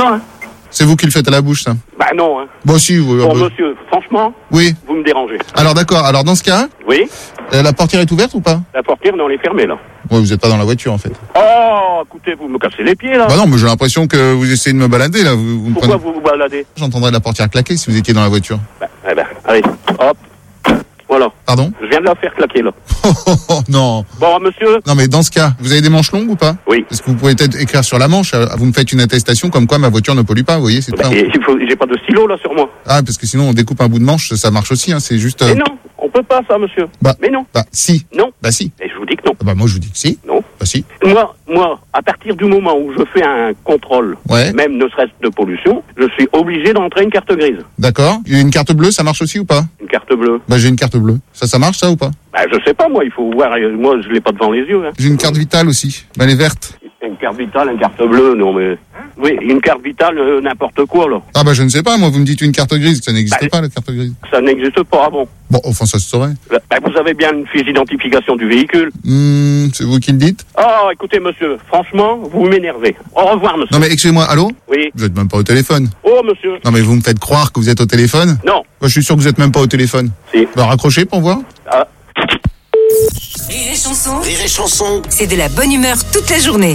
ça, hein. C'est vous qui le faites à la bouche, ça? Bah non, hein. Bon, si, vous... Bon, monsieur, franchement, Oui. vous me dérangez. Alors, d'accord. Alors, dans ce cas, Oui, la portière est ouverte ou pas? la portière, non, elle est fermée, là. Ouais, vous êtes pas dans la voiture, en fait. Oh, écoutez, vous me cassez les pieds, là. Bah non, mais j'ai l'impression que vous essayez de me balader, là. Vous me Pourquoi prenez... vous vous baladez? J'entendrais la portière claquer si vous étiez dans la voiture. Allez, hop. Voilà. Pardon? Je viens de la faire claquer, là. Oh, non. Bon, monsieur? Non, mais dans ce cas, vous avez des manches longues ou pas? Oui. Est-ce que vous pouvez peut-être écrire sur la manche? Vous me faites une attestation comme quoi ma voiture ne pollue pas, vous voyez, c'est très... J'ai pas de stylo, là, sur moi. Ah, parce que sinon, on découpe un bout de manche, ça marche aussi, hein, c'est juste... Mais non, on peut pas, ça, monsieur. Bah, mais non. Bah, si. Non. Bah, si. Et je vous dis que non. Bah, moi, je vous dis que si. Non. Bah, si. Moi, à partir du moment où je fais un contrôle, Ouais. même ne serait-ce de pollution, je suis obligé d'entrer une carte grise. D'accord. Une carte bleue, ça marche aussi ou pas? Une carte bleue. Bah, j'ai une carte bleue. Ça marche, ça, ou pas? Bah, je sais pas, moi, il faut voir. Moi, je l'ai pas devant les yeux, hein. J'ai une carte vitale aussi. Bah, elle est verte. Une carte vitale, une carte bleue, non, mais... Oui, une carte vitale, n'importe quoi, là. Ah, bah, je ne sais pas, moi, vous me dites une carte grise. Ça n'existe pas, la carte grise. Ça n'existe pas, bon. Bon, enfin, ça se saurait. Bah, vous avez bien une fiche d'identification du véhicule. C'est vous qui le dites? Oh, écoutez, monsieur, franchement, vous m'énervez. Au revoir, monsieur. Non, mais excusez-moi, allô? Oui. Vous êtes même pas au téléphone. Oh, monsieur. Non, mais vous me faites croire que vous êtes au téléphone? Non. Moi, je suis sûr que vous êtes même pas au téléphone. Si. Bah, raccrochez pour voir. Ah. Rire et chanson. Rire et chanson. C'est de la bonne humeur toute la journée.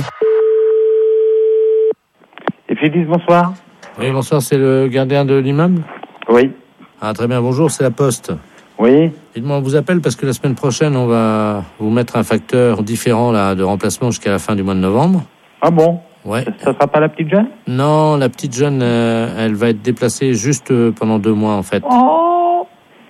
Et Félix, bonsoir. Oui, bonsoir, c'est le gardien de l'immeuble? Oui. Ah, très bien, bonjour, c'est la Poste. Oui. Dites-moi, on vous appelle parce que la semaine prochaine, on va vous mettre un facteur différent là, de remplacement jusqu'à la fin du mois de novembre. Ah bon? Ouais. Ça sera pas la petite jeune? Non, la petite jeune, elle va être déplacée juste pendant 2 mois, en fait. Oh!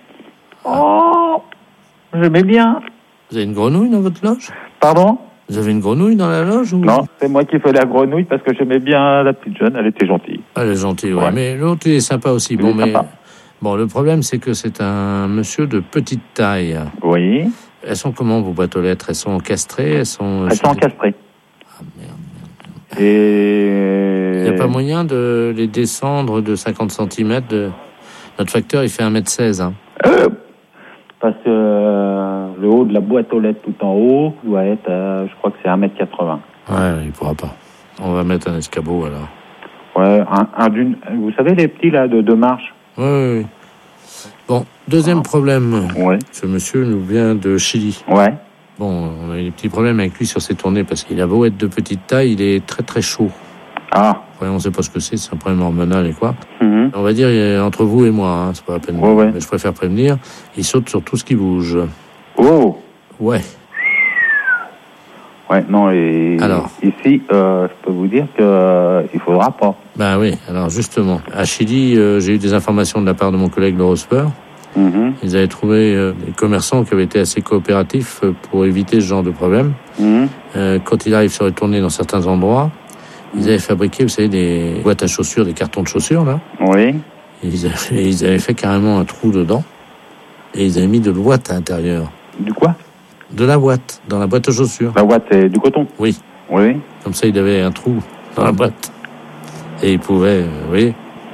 J'aimais bien. Vous avez une grenouille dans votre loge? Pardon? Vous avez une grenouille dans la loge ou... Non, c'est moi qui fais la grenouille parce que j'aimais bien la petite jeune, elle était gentille. Elle est gentille, ouais. Ouais. Mais l'autre, il est sympa aussi. Il Bon, est mais... sympa. Bon, le problème, c'est que c'est un monsieur de petite taille. Oui. Elles sont comment, vos boîtes aux lettres? Elles sont castrées? Elles sont encastrées. Ah, merde. Et... Il n'y a pas moyen de les descendre de 50 cm de... Notre facteur, il fait 1m16. Hein. Parce que le haut de la boîte aux lettres tout en haut doit être, je crois que c'est 1m80. Ouais, il pourra pas. On va mettre un escabeau, alors. Ouais, un d'une... Vous savez les petits, là, de 2 marches? Oui. Bon, deuxième problème. Ouais. Ce monsieur nous vient de Chili. Ouais. Bon, on a eu des petits problèmes avec lui sur ses tournées parce qu'il a beau être de petite taille, il est très très chaud. Ah. Ouais, on ne sait pas ce que c'est un problème hormonal et quoi. Mhm. On va dire entre vous et moi, hein, c'est pas la peine. Ouais. Mais je préfère prévenir, il saute sur tout ce qui bouge. Oh. Ouais. Ouais, non, et alors, ici, je peux vous dire que il faudra pas. Ben oui, alors justement, à Chili, j'ai eu des informations de la part de mon collègue Laurent Speur. Mhm. Ils avaient trouvé des commerçants qui avaient été assez coopératifs pour éviter ce genre de problème. Mhm. Quand il arrive sur les tournées dans certains endroits, ils avaient fabriqué, vous savez, des boîtes à chaussures, des cartons de chaussures, là. Oui. Et ils avaient fait carrément un trou dedans. Et ils avaient mis de l'ouate à l'intérieur. Du quoi? De la boîte, dans la boîte aux chaussures. La boîte, c'est du coton? Oui. Oui. Comme ça, il avait un trou dans la boîte. Et il pouvait, vous voyez.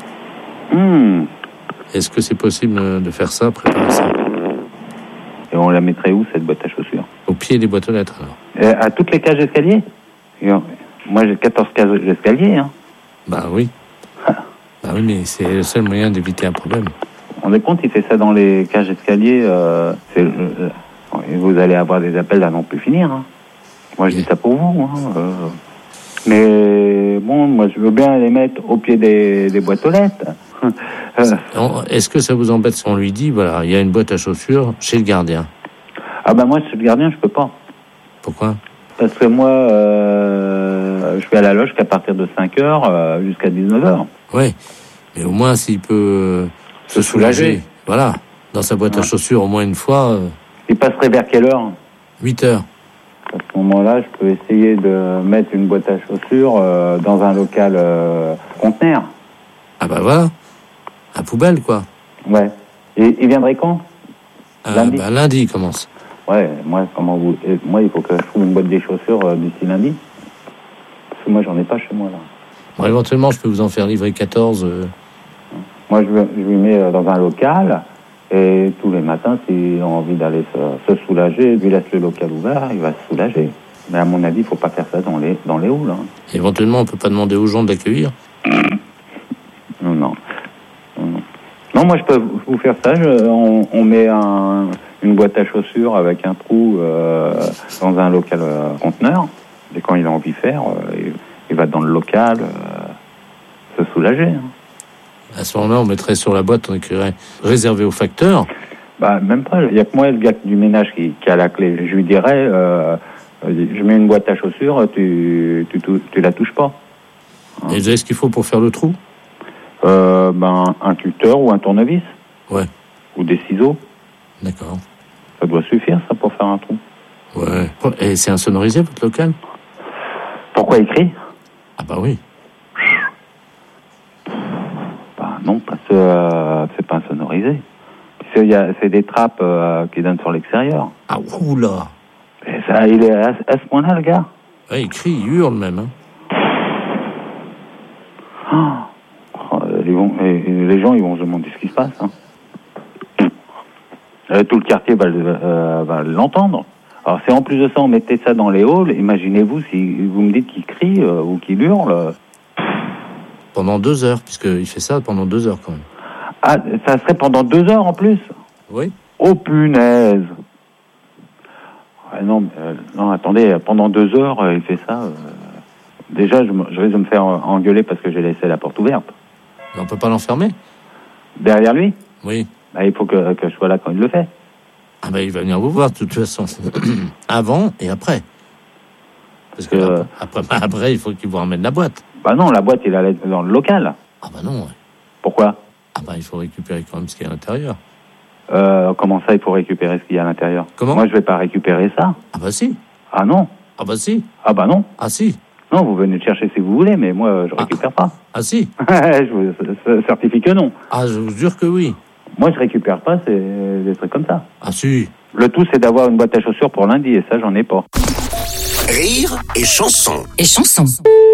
Est-ce que c'est possible de faire ça, préparer ça? Et on la mettrait où, cette boîte à chaussures? Au pied des boîtes aux lettres, alors. À toutes les cages d'escalier? Moi, j'ai 14 cages d'escalier, hein. Bah oui. Bah oui, mais c'est le seul moyen d'éviter un problème. On est compte, il fait ça dans les cages d'escalier, vous allez avoir des appels à non plus finir, hein. Moi, je dis ça pour vous, hein. Mais bon, moi, je veux bien les mettre au pied des boîtes aux lettres. Est-ce que ça vous embête si on lui dit, voilà, il y a une boîte à chaussures chez le gardien? Ah ben moi, chez le gardien, je peux pas. Pourquoi? Parce que moi, je vais à la loge qu'à partir de 5h jusqu'à 19h. Oui, mais au moins s'il peut se soulager. Voilà, dans sa boîte à chaussures au moins une fois. Il passerait vers quelle heure? 8h. À ce moment-là, je peux essayer de mettre une boîte à chaussures dans un local conteneur. Ah bah voilà, à poubelle quoi. Ouais. Et il viendrait quand? Lundi. Bah lundi il commence. Ouais, moi il faut que je trouve une boîte des chaussures d'ici lundi. Parce que moi j'en ai pas chez moi là. Bon, éventuellement je peux vous en faire livrer 14. Moi je lui mets dans un local et tous les matins s'il a envie d'aller se soulager, je lui laisse le local ouvert, il va se soulager. Mais à mon avis, il faut pas faire ça dans les halls. Hein. Éventuellement on peut pas demander aux gens de l'accueillir. Non. Non, moi je peux vous faire ça. On met une boîte à chaussures avec un trou dans un local conteneur. Et quand il a envie de faire, il va dans le local se soulager. Hein. À ce moment-là, on mettrait sur la boîte, on écrirait réservé au facteur. Bah, même pas. Il n'y a que moi, le gars du ménage qui a la clé. Je lui dirais, je mets une boîte à chaussures, tu la touches pas. Hein. Et vous avez ce qu'il faut pour faire le trou? Un tuteur ou un tournevis. Ouais. Ou des ciseaux. D'accord. Ça doit suffire, ça, pour faire un trou. Ouais. Et c'est insonorisé, votre local? Pourquoi il crie? Ah bah oui. Bah non, parce que c'est pas insonorisé. C'est des trappes qui donnent sur l'extérieur. Ah oula. Et ça, il est à ce point-là, le gars. Ouais, il crie, il hurle même. Hein. Les gens, ils vont se demander ce qui se passe. Hein. Tout le quartier va l'entendre. Alors, si en plus de ça, on mettait ça dans les halls, imaginez-vous si vous me dites qu'il crie ou qu'il hurle. Pendant 2 heures, puisqu'il fait ça pendant 2 heures quand même. Ah, ça serait pendant 2 heures en plus? Oui. Oh punaise! Non, attendez, pendant 2 heures, il fait ça. Déjà, je risque de me faire engueuler parce que j'ai laissé la porte ouverte. Mais on peut pas l'enfermer? Derrière lui? Oui. Bah, il faut que je sois là quand il le fait. Ah ben, il va venir vous voir de toute façon. Avant et après. Parce que après, il faut qu'il vous ramène la boîte. Bah non, la boîte, il allait dans le local. Ah bah non. Ouais. Pourquoi? Ah bah, il faut récupérer quand même ce qu'il y a à l'intérieur. Comment ça, il faut récupérer ce qu'il y a à l'intérieur? Comment? Moi, je vais pas récupérer ça. Ah bah si. Ah non. Ah bah si. Ah bah non. Ah si. Non, vous venez le chercher si vous voulez, mais moi, je récupère pas. Ah si. Je vous certifie que non. Ah, je vous jure que oui. Moi, je récupère pas, c'est des trucs comme ça. Ah si. Le tout, c'est d'avoir une boîte à chaussures pour lundi, et ça, j'en ai pas. Rire et chanson. Et chanson.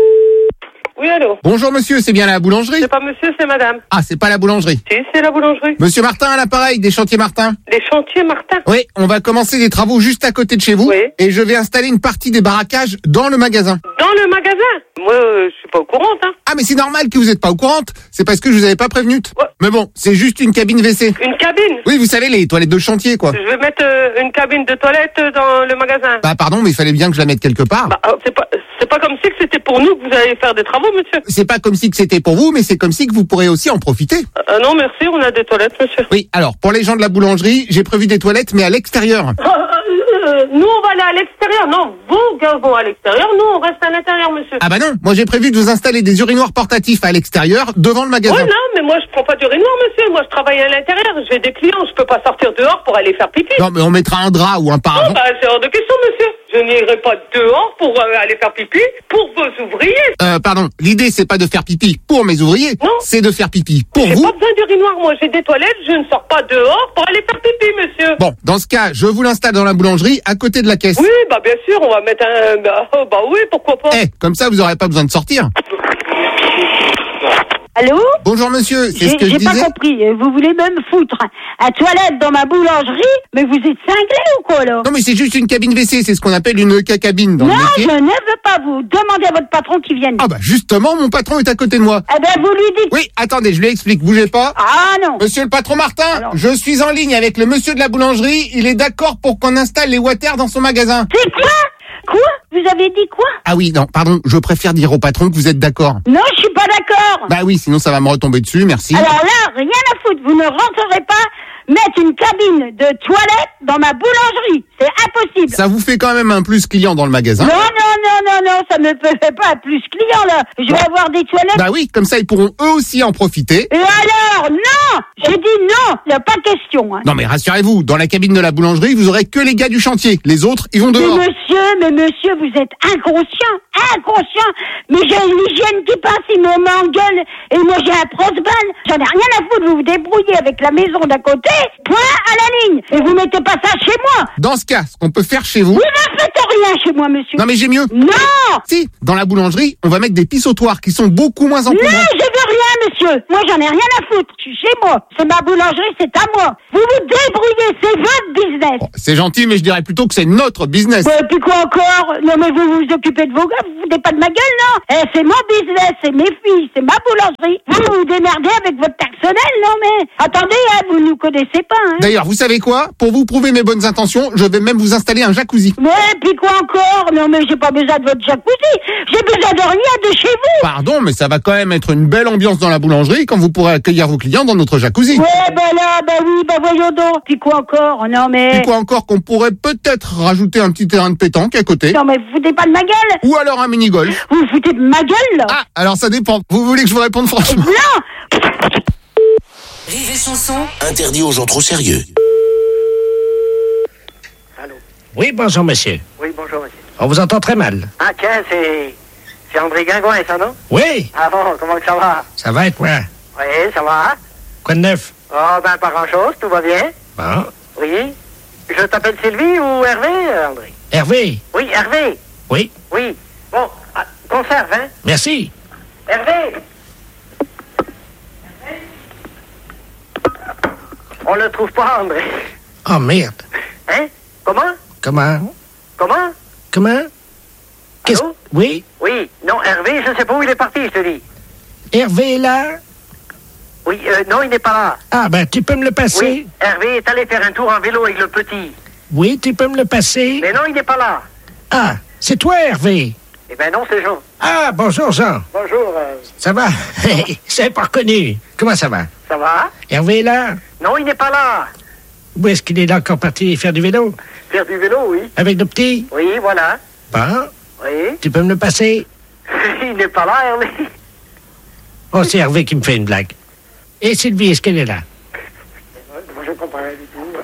Oui, allô? Bonjour monsieur, c'est bien la boulangerie? C'est pas monsieur, c'est madame. Ah, c'est pas la boulangerie. Si, c'est la boulangerie. Monsieur Martin à l'appareil, des chantiers Martin. Les chantiers Martin. Oui, on va commencer des travaux juste à côté de chez vous. Oui. Et je vais installer une partie des barracages dans le magasin. Dans le magasin? Moi, je suis pas au courant, hein. Ah, mais c'est normal que vous n'êtes pas au courant. C'est parce que je vous avais pas prévenu. Ouais. Mais bon, c'est juste une cabine WC. Une cabine? Oui, vous savez, les toilettes de chantier, quoi. Je vais mettre une cabine de toilette dans le magasin. Bah, pardon, mais il fallait bien que je la mette quelque part. Bah, c'est pas comme si que c'était pour nous que vous allez faire des travaux, monsieur. C'est pas comme si que c'était pour vous, mais c'est comme si que vous pourrez aussi en profiter. Non, merci, on a des toilettes, monsieur. Oui, alors, pour les gens de la boulangerie, j'ai prévu des toilettes, mais à l'extérieur. Nous, on va aller à l'extérieur. Non, vous, gars, vont à l'extérieur. Nous, on reste à l'intérieur, monsieur. Ah bah non, moi j'ai prévu de vous installer des urinoirs portatifs à l'extérieur, devant le magasin. Ouais, non, mais moi, je prends pas d'urinoir, monsieur. Moi, je travaille à l'intérieur. J'ai des clients. Je peux pas sortir dehors pour aller faire pipi. Non, mais on mettra un drap ou un Non, paravent. bah, c'est hors de question, monsieur. Je n'irai pas dehors pour aller faire pipi pour vos ouvriers. Pardon, l'idée c'est pas de faire pipi pour mes ouvriers, Non. c'est de faire pipi pour J'ai vous. pas besoin d'urinoir. Moi, j'ai des toilettes. Je ne sors pas dehors pour aller faire pipi, monsieur. Bon, dans ce cas, je vous l'installe dans la boulangerie, à côté de la caisse. Oui, bah, bien sûr, on va mettre un... Bah oui, pourquoi pas. Comme ça vous aurez pas besoin de sortir. Allô? Bonjour monsieur, c'est ce que je J'ai pas disais. compris. Vous voulez même foutre un toilette dans ma boulangerie? Mais vous êtes cinglé ou quoi, là? Non mais c'est juste une cabine WC, c'est ce qu'on appelle une cabine dans Non, le je métier. ne veux pas vous. Demandez à votre patron qu'il vienne. Ah bah justement, mon patron est à côté de moi. Eh ben, vous lui dites... Oui, attendez, je lui explique, bougez pas. Ah non. Monsieur le patron Martin, Alors. je suis en ligne avec le monsieur de la boulangerie, il est d'accord pour qu'on installe les water dans son magasin. C'est quoi? Quoi? Vous avez dit quoi? Ah oui, non, pardon, je préfère dire au patron que vous êtes d'accord. Non, je suis pas d'accord. Bah oui, sinon ça va me retomber dessus, merci. Alors là, rien à foutre. Vous ne rentrerez pas mettre une cabine de toilette dans ma boulangerie. C'est impossible. Ça vous fait quand même un plus client dans le magasin. Non, ça me fait pas plus client, là. Je vais avoir des toilettes. Bah oui, comme ça ils pourront eux aussi en profiter. Et alors? Non! J'ai dit non! Il n'y a pas question, hein. Non mais rassurez-vous, dans la cabine de la boulangerie, vous aurez que les gars du chantier. Les autres, ils vont dehors. Mais monsieur, vous êtes inconscient. Mais j'ai l'hygiène qui passe, il m'engueule. Et moi, j'ai un prose-balle. J'en ai rien à foutre. Vous vous débrouillez avec la maison d'à côté. Point à la ligne. Et vous mettez pas ça chez moi. Dans ce cas, ce qu'on peut faire chez vous... Vous ne faites rien chez moi, monsieur. Non mais j'ai mieux. Non! Si, dans la boulangerie, on va mettre des pissotoires qui sont beaucoup moins Non, encombrants. je veux rien, monsieur. Moi, j'en ai rien à foutre. Je suis chez moi. C'est ma boulangerie, c'est à moi. Vous vous débrouillez, c'est votre business. Oh, c'est gentil, mais je dirais plutôt que c'est notre business. Et puis quoi encore? Non, mais vous vous occupez de vos gars, vous foutez pas de ma gueule, non? C'est mon business, c'est mes filles, c'est ma boulangerie. Vous vous démerdez avec votre personnel, non, mais... Attendez, vous nous connaissez pas, hein. D'ailleurs, vous savez quoi? Pour vous prouver mes bonnes intentions, je vais même vous installer un jacuzzi. Ouais, puis quoi encore? Non, mais j'ai pas besoin de votre jacuzzi. J'ai besoin de rien de chez vous. Pardon, mais ça va quand même être une belle ambiance dans la boulangerie quand vous pourrez accueillir vos clients dans notre jacuzzi. Ouais, voyons donc. Puis quoi encore? Non, mais... Puis quoi encore qu'on pourrait peut-être rajouter un petit terrain de pétanque à côté. Non, mais vous foutez pas de ma gueule. Ou alors un mini-golf. Vous foutez de ma gueule, là. Ah, alors ça dépend. Vous voulez que je vous réponde franchement? Non. Rire et chanson. Interdit aux gens trop sérieux. Allô? Oui, bonjour, monsieur. Oui, bonjour, monsieur. On vous entend très mal. Ah, tiens, c'est André Guingouin, ça, non? Oui, Ah bon, comment que ça va? ça va être moi. Oui, ça va. Quoi de neuf? Oh, ben, pas grand-chose, tout va bien. Bon. Oui. Je t'appelle Sylvie ou Hervé, André? Hervé? Oui, Hervé. Oui, Oui. Bon, conserve, hein? merci. Hervé! On le trouve pas, André. Oh, merde. Hein? Comment? Comment? Comment? Comment? Qu'est-ce... Allô? Oui, Oui. Non, Hervé, je sais pas où il est parti, je te dis. Hervé est là? Oui, non, il n'est pas là. Ah, ben, tu peux me le passer? Oui, Hervé est allé faire un tour en vélo avec le petit. Oui, tu peux me le passer? Mais non, il n'est pas là. Ah, c'est toi, Hervé? Eh ben non, c'est Jean. Ah, bonjour, Jean. Bonjour, Ça va? C'est pas reconnu. Comment ça va? ça va? Hervé est là? Non, il n'est pas là. Où est-ce qu'il est là encore parti faire du vélo? Faire du vélo, oui. Avec le petit? Oui, voilà. Bon, Oui. tu peux me le passer? Il n'est pas là, Hervé. Oh, c'est Hervé qui me fait une blague. Et Sylvie, est-ce qu'elle est là? Je comprends rien du tout.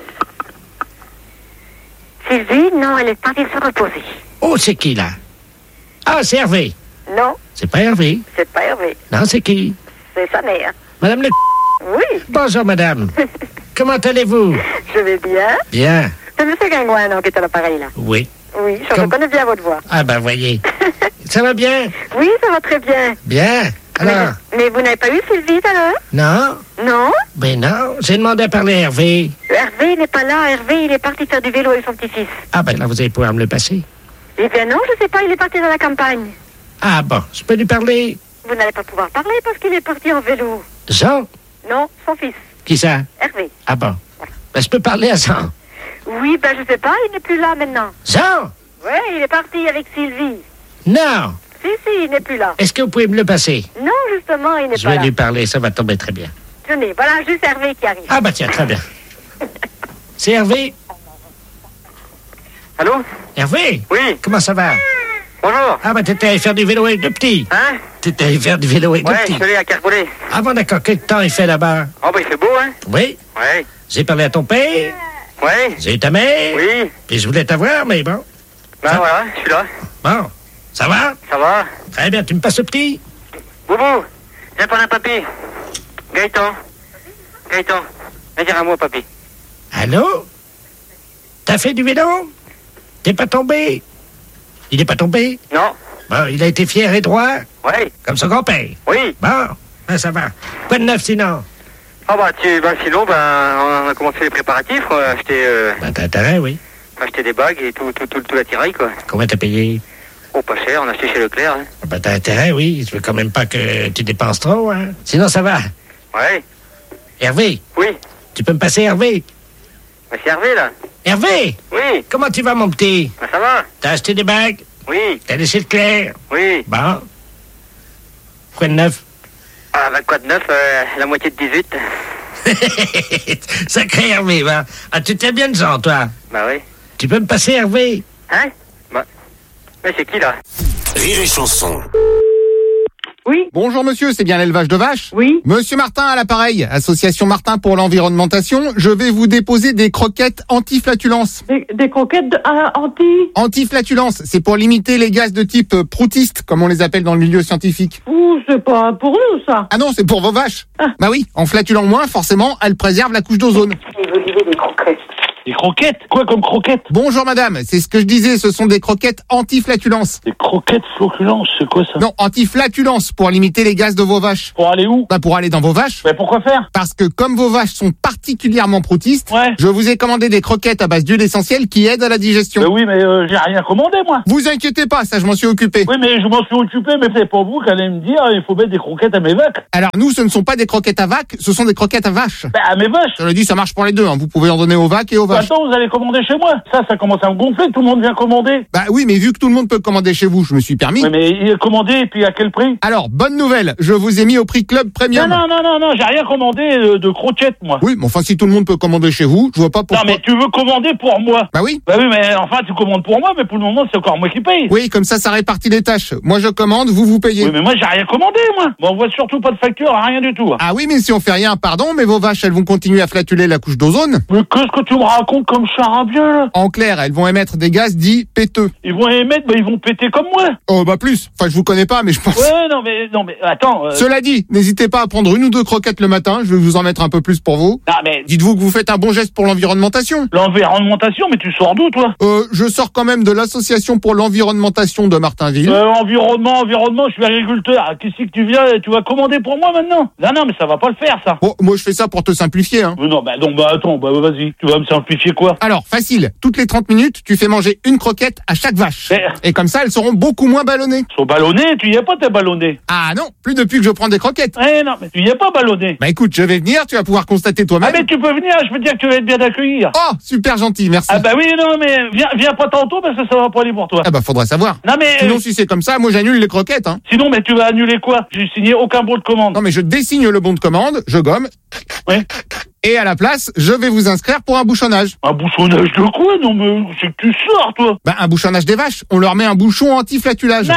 Sylvie, non, elle est partie se reposer. Oh, c'est qui, là? Ah, c'est Hervé. Non, C'est pas Hervé. c'est pas Hervé. Non, c'est qui? C'est sa mère. Madame le... Oui, Bonjour, madame. Comment allez-vous? je vais bien. Bien. C'est M. Guingouin, non, qui est à l'appareil, là. Oui. Oui, je Comme- reconnais bien votre voix. Ah, ben, voyez. Ça va bien? Oui, ça va très bien. Bien. Alors? Mais vous n'avez pas eu Sylvie tout à l'heure? Non? Non? Ben non. J'ai demandé à parler à Hervé. Hervé n'est pas là. Hervé, il est parti faire du vélo avec son petit-fils. Ah, ben là, vous allez pouvoir me le passer. Eh bien non, je sais pas, il est parti dans la campagne. Ah, bon. Je peux lui parler? Vous n'allez pas pouvoir parler parce qu'il est parti en vélo. Jean? Non, son fils, Qui ça? Hervé. Ah, bon. Ben, je peux parler à Jean. Oui, ben je sais pas, il n'est plus là maintenant. Jean? Ouais, il est parti avec Sylvie. Non. Si, il n'est plus là. Est-ce que vous pouvez me le passer? Non, justement, il n'est Je pas vais là. lui parler, ça va tomber très bien. Tenez, voilà juste Hervé qui arrive. Ah, bah tiens, très bien. C'est Hervé? Allô? Hervé? Oui. Comment ça va? Bonjour. Ah, bah t'étais allé faire du vélo avec le petit. Hein? T'étais allé faire du vélo avec le Ouais, je petit. suis allé à Carpollet. Ah, bon, d'accord. Quel temps il fait là-bas? Oh, ben, il fait beau, hein? Oui. Ouais. J'ai parlé à ton père. Ouais. J'ai eu ta mère. Oui. Puis je voulais t'avoir, mais bon. Ben, voilà, je suis là. Bon. Ça va? Ça va? Très bien. Tu me passes le petit? Boubou, viens prendre un papy. Gaëtan. Gaëtan. Viens dire à moi, papy. Allô? T'as fait du vélo? T'es pas tombé? Il est pas tombé? Non. Bon, il a été fier et droit, Ouais. comme son grand-père. Oui. Bon, ben ça va. Quoi de neuf sinon? Ah, bah, sinon, on a commencé les préparatifs. On a acheté, Ben t'as intérêt, oui. acheté des bagues et tout l'attirail, quoi. Combien t'as payé? Oh, pas cher, on a acheté chez Leclerc, hein. Ben t'as intérêt, oui. Je veux quand même pas que tu dépenses trop, hein. Sinon ça va. Ouais. Hervé, Oui. tu peux me passer Hervé? Ben, c'est Hervé, là. Hervé, Oui. comment tu vas, mon petit? Ben, ça va? T'as acheté des bagues? Oui. T'as laissé le clair? Oui. Bon. Quoi de neuf? Ah, ben, quoi de neuf? La moitié de 18. Sacré Hervé, va. Ah, tu t'es bien de gens, toi. Bah oui. Tu peux me passer Hervé? Hein? Bah. Mais c'est qui, là? Rire et chanson. Oui. Bonjour monsieur, c'est bien l'élevage de vaches? Oui. Monsieur Martin à l'appareil, Association Martin pour l'environnementation. Je vais vous déposer des croquettes anti-flatulence. Des croquettes anti... Anti-flatulence, c'est pour limiter les gaz de type proutiste, comme on les appelle dans le milieu scientifique. Ouh, c'est pas pour nous, ça. Ah non, c'est pour vos vaches. Bah oui, en flatulant moins, forcément, elles préservent la couche d'ozone. Il veut l'idée des croquettes. Des croquettes? Quoi comme croquettes? Bonjour madame, c'est ce que je disais, ce sont des croquettes anti-flatulence. Des croquettes flatulences, c'est quoi ça? Non, anti-flatulence, pour limiter les gaz de vos vaches. Pour aller où? Bah pour aller dans vos vaches. Mais pourquoi faire? Parce que comme vos vaches sont particulièrement proutistes, Ouais. je vous ai commandé des croquettes à base d'huile essentielle qui aident à la digestion. Oui, mais j'ai rien commandé, moi. Vous inquiétez pas, ça je m'en suis occupé. Oui, mais je m'en suis occupé, mais c'est pas vous qui allez me dire il faut mettre des croquettes à mes vaches. Alors nous, ce ne sont pas des croquettes à vaques, ce sont des croquettes à vaches. Bah, à mes vaches. Je le dis, ça marche pour les deux, hein. Vous pouvez en donner aux vaques et aux vaches. Attends, vous allez commander chez moi. Ça commence à me gonfler, tout le monde vient commander. Bah oui, mais vu que tout le monde peut commander chez vous, je me suis permis. Oui, mais commander, et puis à quel prix? Alors, bonne nouvelle, je vous ai mis au prix Club Premium. Non, j'ai rien commandé de croquettes, moi. Oui, mais enfin, si tout le monde peut commander chez vous, je vois pas pourquoi. Non, mais tu veux commander pour moi? Bah oui. Bah oui, mais enfin, tu commandes pour moi, mais pour le moment, c'est encore moi qui paye. Oui, comme ça répartit les tâches. Moi, je commande, vous payez. Oui, mais moi, j'ai rien commandé, moi. Bon, on voit surtout pas de facture, rien du tout. Ah oui, mais si on fait rien, pardon, mais vos vaches, elles vont continuer à flatuler la couche d'ozone. Mais qu'est-ce que tu me racontes comme charabia, là? En clair, elles vont émettre des gaz dits péteux. Ils vont émettre, ils vont péter comme moi. Oh, bah plus. Enfin, je vous connais pas, mais je pense. Ouais, non, mais, attends. Cela dit, n'hésitez pas à prendre 1 ou 2 croquettes le matin, je vais vous en mettre un peu plus pour vous. Ah, mais. Dites-vous que vous faites un bon geste pour l'environnementation. L'environnementation, mais tu sors d'où, toi? Je sors quand même de l'association pour l'environnementation de Martinville. Environnement, je suis agriculteur. Qu'est-ce que tu viens, tu vas commander pour moi maintenant? Non, mais ça va pas le faire, ça. Bon, moi je fais ça pour te simplifier, hein. Non, attends, vas-y, tu vas me simplifier quoi? Alors, facile, toutes les 30 minutes, tu fais manger une croquette à chaque vache. Et comme ça, elles seront beaucoup moins ballonnées. Sont ballonnées? Tu y es pas, t'es ballonné. Ah non, plus depuis que je prends des croquettes. Non, mais tu y es pas ballonné. Bah écoute, je vais venir, tu vas pouvoir constater toi-même. Ah mais tu peux venir, je veux dire que tu vas être bien accueilli. Oh, super gentil, merci. Ah bah oui, non, mais viens pas tantôt parce que ça va pas aller pour toi. Ah bah faudrait savoir. Non mais... Sinon, si c'est comme ça, moi j'annule les croquettes, hein. Sinon, mais tu vas annuler quoi? J'ai signé aucun bon de commande. Non mais je désigne le bon de commande, je gomme. Oui. Et à la place, je vais vous inscrire pour un bouchonnage. Un bouchonnage de quoi? Non mais c'est que tu sors, toi. Bah un bouchonnage des vaches, on leur met un bouchon anti-flatulage.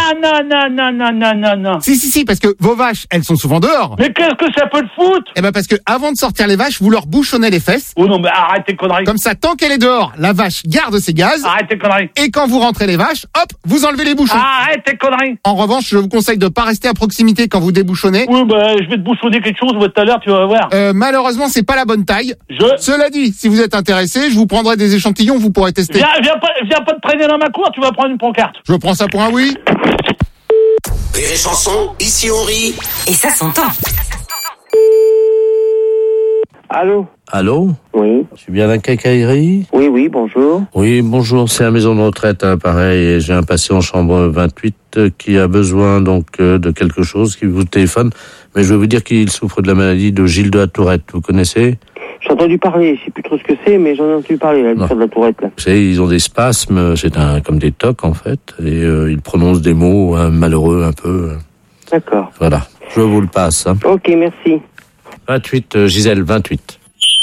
Non. Si, parce que vos vaches, elles sont souvent dehors. Mais qu'est-ce que ça peut te foutre? Eh ben parce que avant de sortir les vaches, vous leur bouchonnez les fesses. Oh non mais arrête tes conneries. Comme ça, tant qu'elle est dehors, la vache garde ses gaz. Arrête tes conneries. Et quand vous rentrez les vaches, hop, vous enlevez les bouchons. Arrête tes conneries. En revanche, je vous conseille de pas rester à proximité quand vous débouchonnez. Oui, bah je vais te bouchonner quelque chose tout à l'heure, tu vas voir. Malheureusement, c'est pas la bonne taille. Cela dit, si vous êtes intéressé, je vous prendrai des échantillons, vous pourrez tester. Viens pas te traîner dans ma cour, tu vas prendre une pancarte. Je prends ça pour un oui. Rire et chanson, ici on rit. Et ça s'entend. Allô? Oui. Je suis bien à la quincaillerie? Oui, bonjour. Oui, bonjour, c'est la maison de retraite, hein, pareil, et j'ai un patient en chambre 28 qui a besoin donc de quelque chose, qui vous téléphone, mais je veux vous dire qu'il souffre de la maladie de Gilles de la Tourette, vous connaissez? J'ai entendu parler, je sais plus trop ce que c'est, mais j'en ai entendu parler, là, de la Tourette, là. Vous savez, ils ont des spasmes, c'est comme des tocs, en fait, et ils prononcent des mots malheureux un peu. D'accord. Voilà, je vous le passe. Hein. Ok, merci. 28, Gisèle, 28.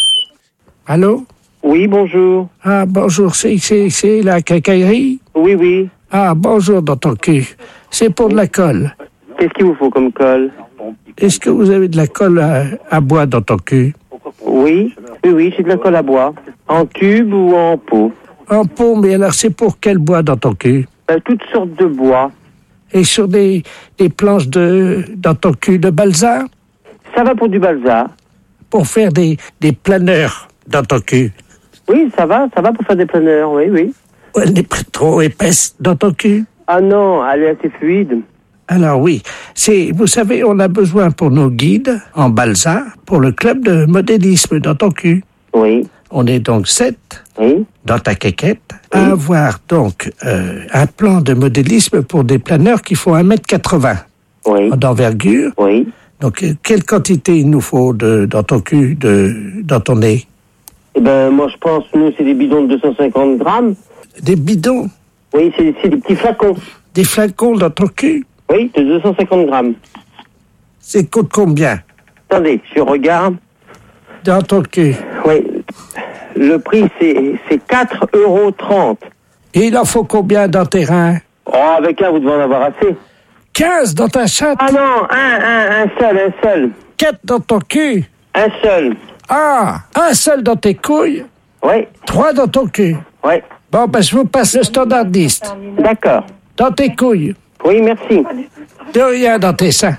Allô? Oui, bonjour. Ah, bonjour, c'est la quincaillerie? Oui. Ah, bonjour dans ton cul. C'est pour de la colle. Qu'est-ce qu'il vous faut comme colle? Est-ce que vous avez de la colle à bois dans ton cul? Oui, j'ai de la colle à bois. En tube ou en pot? En pot, mais alors c'est pour quel bois dans ton cul? Toutes sortes de bois. Et sur des planches dans ton cul de balsa? Ça va pour du balsa. Pour faire des planeurs dans ton cul? Oui, ça va pour faire des planeurs, oui. Elle n'est pas trop épaisse dans ton cul? Ah non, elle est assez fluide. Alors oui, vous savez, on a besoin pour nos guides en balsa, pour le club de modélisme dans ton cul. Oui. On est donc 7 dans ta quéquette à Oui. avoir donc un plan de modélisme pour des planeurs qui font 1m80 d'envergure. Oui. Donc quelle quantité il nous faut dans ton cul, dans ton nez? Eh ben moi je pense, nous c'est des bidons de 250 grammes. Des bidons? Oui, c'est des petits flacons. Des flacons dans ton cul? Oui, de 250 grammes. C'est coûte combien? Attendez, je regarde. Dans ton cul? Oui. Le prix, c'est 4,30 €. Et il en faut combien dans tes reins? Oh, avec un, vous devez en avoir assez. 15 dans ta chatte? Ah non, un seul. 4 dans ton cul? Un seul. Ah, un seul dans tes couilles? Oui. 3 dans ton cul? Oui. Bon, ben je vous passe le standardiste. D'accord. Dans tes couilles? Oui, merci. De rien dans tes seins.